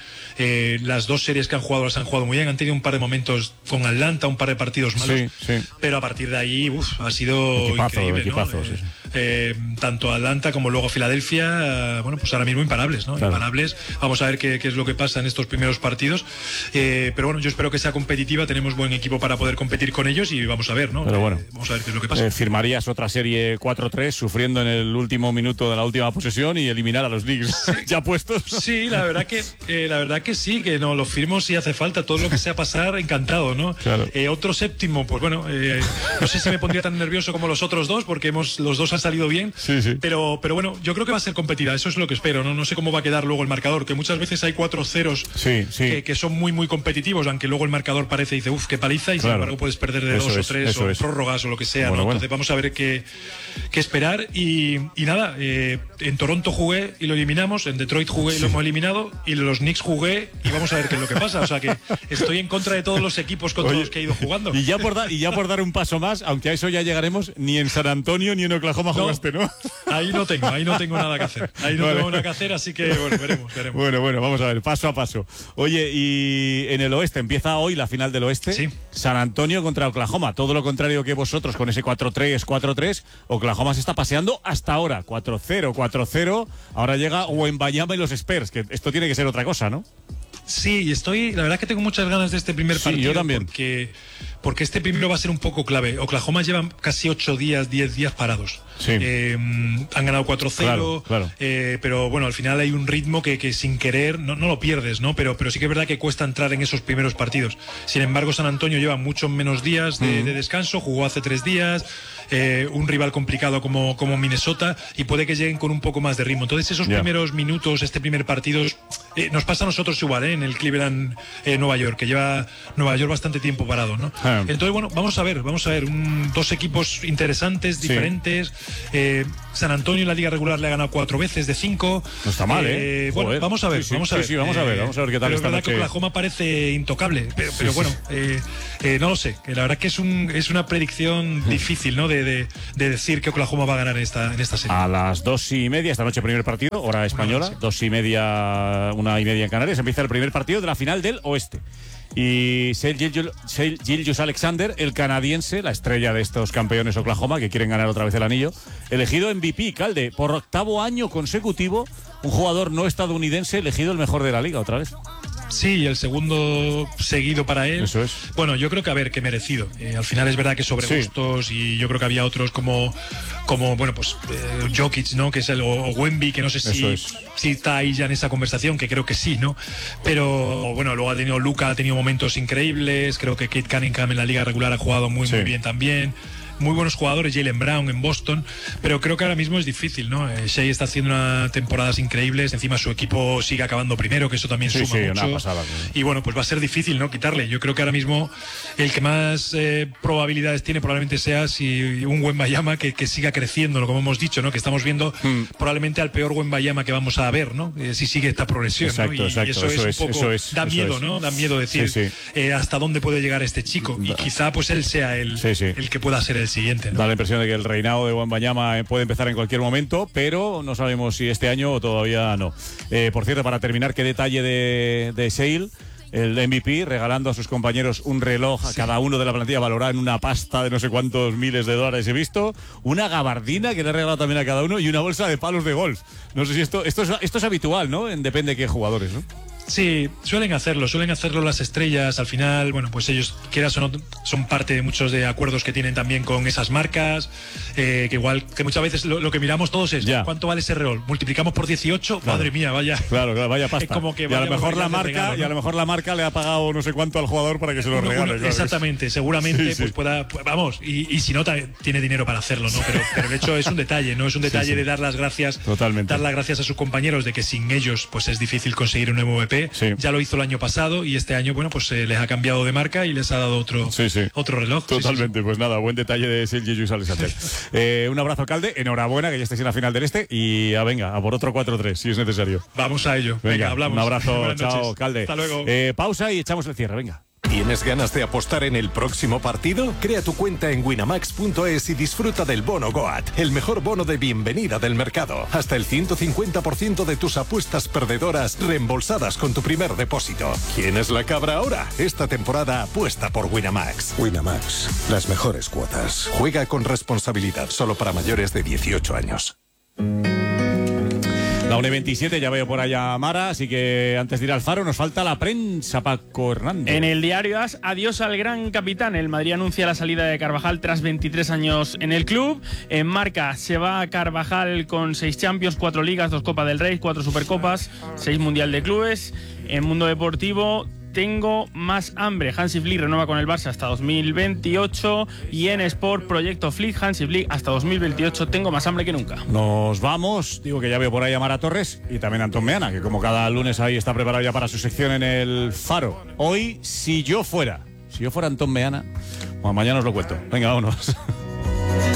[SPEAKER 6] Las 2 series que han jugado las han jugado muy bien. Han tenido un par de momentos con Atlanta, un par de partidos malos. Pero a partir de ahí ha sido increíble,
[SPEAKER 2] equipazo,
[SPEAKER 6] ¿no? Tanto Atlanta como luego Filadelfia, pues ahora mismo imparables, ¿no? Claro. Imparables. Vamos a ver qué es lo que pasa en estos primeros partidos. Pero yo espero que sea competitiva. Tenemos buen equipo para poder competir con ellos y vamos a ver, ¿no?
[SPEAKER 2] Pero
[SPEAKER 6] vamos a ver qué es lo que pasa.
[SPEAKER 2] ¿Firmarías otra serie 4-3? Sufriendo en el último minuto de la última posesión y eliminar a los Knicks ya puestos.
[SPEAKER 6] Sí, la verdad que sí, que no lo firmo si hace falta, todo lo que sea pasar, encantado, ¿no?
[SPEAKER 2] Claro.
[SPEAKER 6] Otro séptimo, pues no sé si me pondría tan nervioso como los otros dos, porque los dos han salido bien, pero yo creo que va a ser competida, eso es lo que espero, ¿no? No sé cómo va a quedar luego el marcador, que muchas veces hay 4 ceros que son muy, muy competitivos, aunque luego el marcador parece y dice, qué paliza, y sin embargo puedes perder de 2 o 3 o prórrogas o lo que sea, ¿no? Entonces vamos a ver qué esperar. Y nada, en Toronto jugué y lo eliminamos, en Detroit jugué y lo hemos eliminado, y en los Knicks jugué y vamos a ver qué es lo que pasa. O sea que estoy en contra de todos los equipos contra los que he ido jugando.
[SPEAKER 2] Y ya por dar un paso más, aunque a eso ya llegaremos, ni en San Antonio ni en Oklahoma jugaste, ¿no?
[SPEAKER 6] Ahí no tengo nada que hacer. Tengo nada que hacer, así que veremos.
[SPEAKER 2] Bueno, vamos a ver, paso a paso. Oye, y en el oeste, empieza hoy la final del oeste.
[SPEAKER 6] Sí.
[SPEAKER 2] San Antonio contra Oklahoma, todo lo contrario que vosotros con ese 4-3. Oklahoma se está paseando hasta ahora, 4-0. Ahora llega Wembanyama y los Spurs, que esto tiene que ser otra cosa, ¿no?
[SPEAKER 6] Sí, la verdad que tengo muchas ganas de este primer partido.
[SPEAKER 2] Yo también.
[SPEAKER 6] Porque este primero va a ser un poco clave. Oklahoma lleva casi 10 días parados.
[SPEAKER 2] Sí.
[SPEAKER 6] Han ganado 4-0,
[SPEAKER 2] claro.
[SPEAKER 6] Pero bueno, al final hay un ritmo que sin querer no lo pierdes, ¿no? Pero sí que es verdad que cuesta entrar en esos primeros partidos. Sin embargo, San Antonio lleva muchos menos días de descanso, jugó hace 3 días. Un rival complicado como Minnesota, y puede que lleguen con un poco más de ritmo. Entonces esos primeros minutos, este primer partido, nos pasa a nosotros igual, en el Cleveland Nueva York, que lleva Nueva York bastante tiempo parado, ¿no? Entonces bueno, vamos a ver, dos equipos interesantes, diferentes. San Antonio en la liga regular le ha ganado 4 veces de 5.
[SPEAKER 2] No está mal,
[SPEAKER 6] bueno, vamos a ver, vamos a ver
[SPEAKER 2] qué tal.
[SPEAKER 6] Pero es verdad que Oklahoma parece intocable, pero bueno, no lo sé, que la verdad que es una predicción difícil, ¿no? De decir que Oklahoma va a ganar en esta serie.
[SPEAKER 2] A las 2:30 esta noche, primer partido, hora española, 2:30, 1:30 en Canarias, empieza el primer partido de la final del Oeste. Y Shai Gilgeous-Alexander, el canadiense, la estrella de estos campeones Oklahoma, que quieren ganar otra vez el anillo, elegido MVP, Calde, por 8º año consecutivo, un jugador no estadounidense elegido el mejor de la liga otra vez.
[SPEAKER 6] Sí, el segundo seguido para él.
[SPEAKER 2] Eso es.
[SPEAKER 6] Bueno, yo creo que que merecido. Al final es verdad que sobre gustos, y yo creo que había otros como bueno, pues Jokic, ¿no? Que es o Wemby, que no sé si está ahí ya en esa conversación, que creo que sí, ¿no? Pero bueno, luego Luka ha tenido momentos increíbles. Creo que Kate Cunningham en la liga regular ha jugado muy bien también. Muy buenos jugadores, Jaylen Brown en Boston, pero creo que ahora mismo es difícil, ¿no? Shai está haciendo unas temporadas increíbles, encima su equipo sigue acabando primero, que eso también suma mucho.
[SPEAKER 2] Una pasada,
[SPEAKER 6] y bueno, pues va a ser difícil, ¿no? Quitarle. Yo creo que ahora mismo el que más probabilidades tiene probablemente sea si un Wembanyama que siga creciendo, como hemos dicho, ¿no? Que estamos viendo probablemente al peor Wembanyama que vamos a ver, ¿no? Si sigue esta progresión,
[SPEAKER 2] exacto,
[SPEAKER 6] ¿no? Y
[SPEAKER 2] exacto,
[SPEAKER 6] eso es un poco da miedo, ¿no? Da miedo decir hasta dónde puede llegar este chico, y quizá pues él sea el que pueda ser el siguiente, ¿no?
[SPEAKER 2] Da la impresión de que el reinado de Wembanyama puede empezar en cualquier momento, pero no sabemos si este año o todavía no. Por cierto, para terminar, qué detalle de Shai, el MVP, regalando a sus compañeros un reloj a cada uno de la plantilla valorado en una pasta de no sé cuántos miles de dólares, he visto, una gabardina que le ha regalado también a cada uno y una bolsa de palos de golf. No sé si esto es habitual, ¿no? Depende de qué jugadores, ¿no?
[SPEAKER 6] Sí, suelen hacerlo las estrellas. Al final, bueno, pues ellos, quieras o no, son parte de muchos de acuerdos que tienen también con esas marcas, que igual, que muchas veces lo que miramos todos es ¿cuánto vale ese reloj? Multiplicamos por 18, claro. Madre mía, vaya.
[SPEAKER 2] Claro, vaya pasta.
[SPEAKER 6] Es como que
[SPEAKER 2] y a lo mejor la marca, ¿no? Y a lo mejor la marca le ha pagado no sé cuánto al jugador para que se lo regale. Claro.
[SPEAKER 6] Exactamente, seguramente pues pueda, vamos, y si no tiene dinero para hacerlo, ¿no? Pero el hecho es un detalle, ¿no? Es un detalle de dar las gracias, dar las gracias a sus compañeros, de que sin ellos pues es difícil conseguir un MVP. Ya lo hizo el año pasado, y este año, bueno, pues les ha cambiado de marca y les ha dado otro reloj.
[SPEAKER 2] Totalmente, pues nada, buen detalle de Shai Gilgeous-Alexander. Un abrazo, alcalde, enhorabuena que ya estés en la final del Este, y venga, a por otro 4-3 si es necesario.
[SPEAKER 6] Vamos a ello, venga, hablamos.
[SPEAKER 2] Un abrazo, chao, alcalde.
[SPEAKER 6] Hasta luego.
[SPEAKER 2] Pausa y echamos el cierre, venga.
[SPEAKER 5] ¿Tienes ganas de apostar en el próximo partido? Crea tu cuenta en winamax.es y disfruta del bono GOAT, el mejor bono de bienvenida del mercado. Hasta el 150% de tus apuestas perdedoras reembolsadas con tu primer depósito. ¿Quién es la cabra ahora? Esta temporada apuesta por Winamax.
[SPEAKER 17] Winamax, las mejores cuotas.
[SPEAKER 5] Juega con responsabilidad, solo para mayores de 18 años.
[SPEAKER 2] La 1:27, ya veo por allá a Mara, así que antes de ir al Faro nos falta la prensa, Paco Hernández.
[SPEAKER 10] En el diario AS, adiós al gran capitán. El Madrid anuncia la salida de Carvajal tras 23 años en el club. En Marca se va Carvajal con 6 Champions, 4 Ligas, 2 Copa del Rey, 4 Supercopas, 6 Mundial de Clubes. En Mundo Deportivo, tengo más hambre. Hansi Flick renueva con el Barça hasta 2028. Y en Sport, proyecto Flick, Hansi Flick hasta 2028. Tengo más hambre que nunca.
[SPEAKER 2] Nos vamos. Digo que ya veo por ahí a Mara Torres y también a Antón Meana, que como cada lunes ahí está preparado ya para su sección en el Faro. Hoy, si yo fuera Antón Meana, bueno, mañana os lo cuento. Venga, vámonos.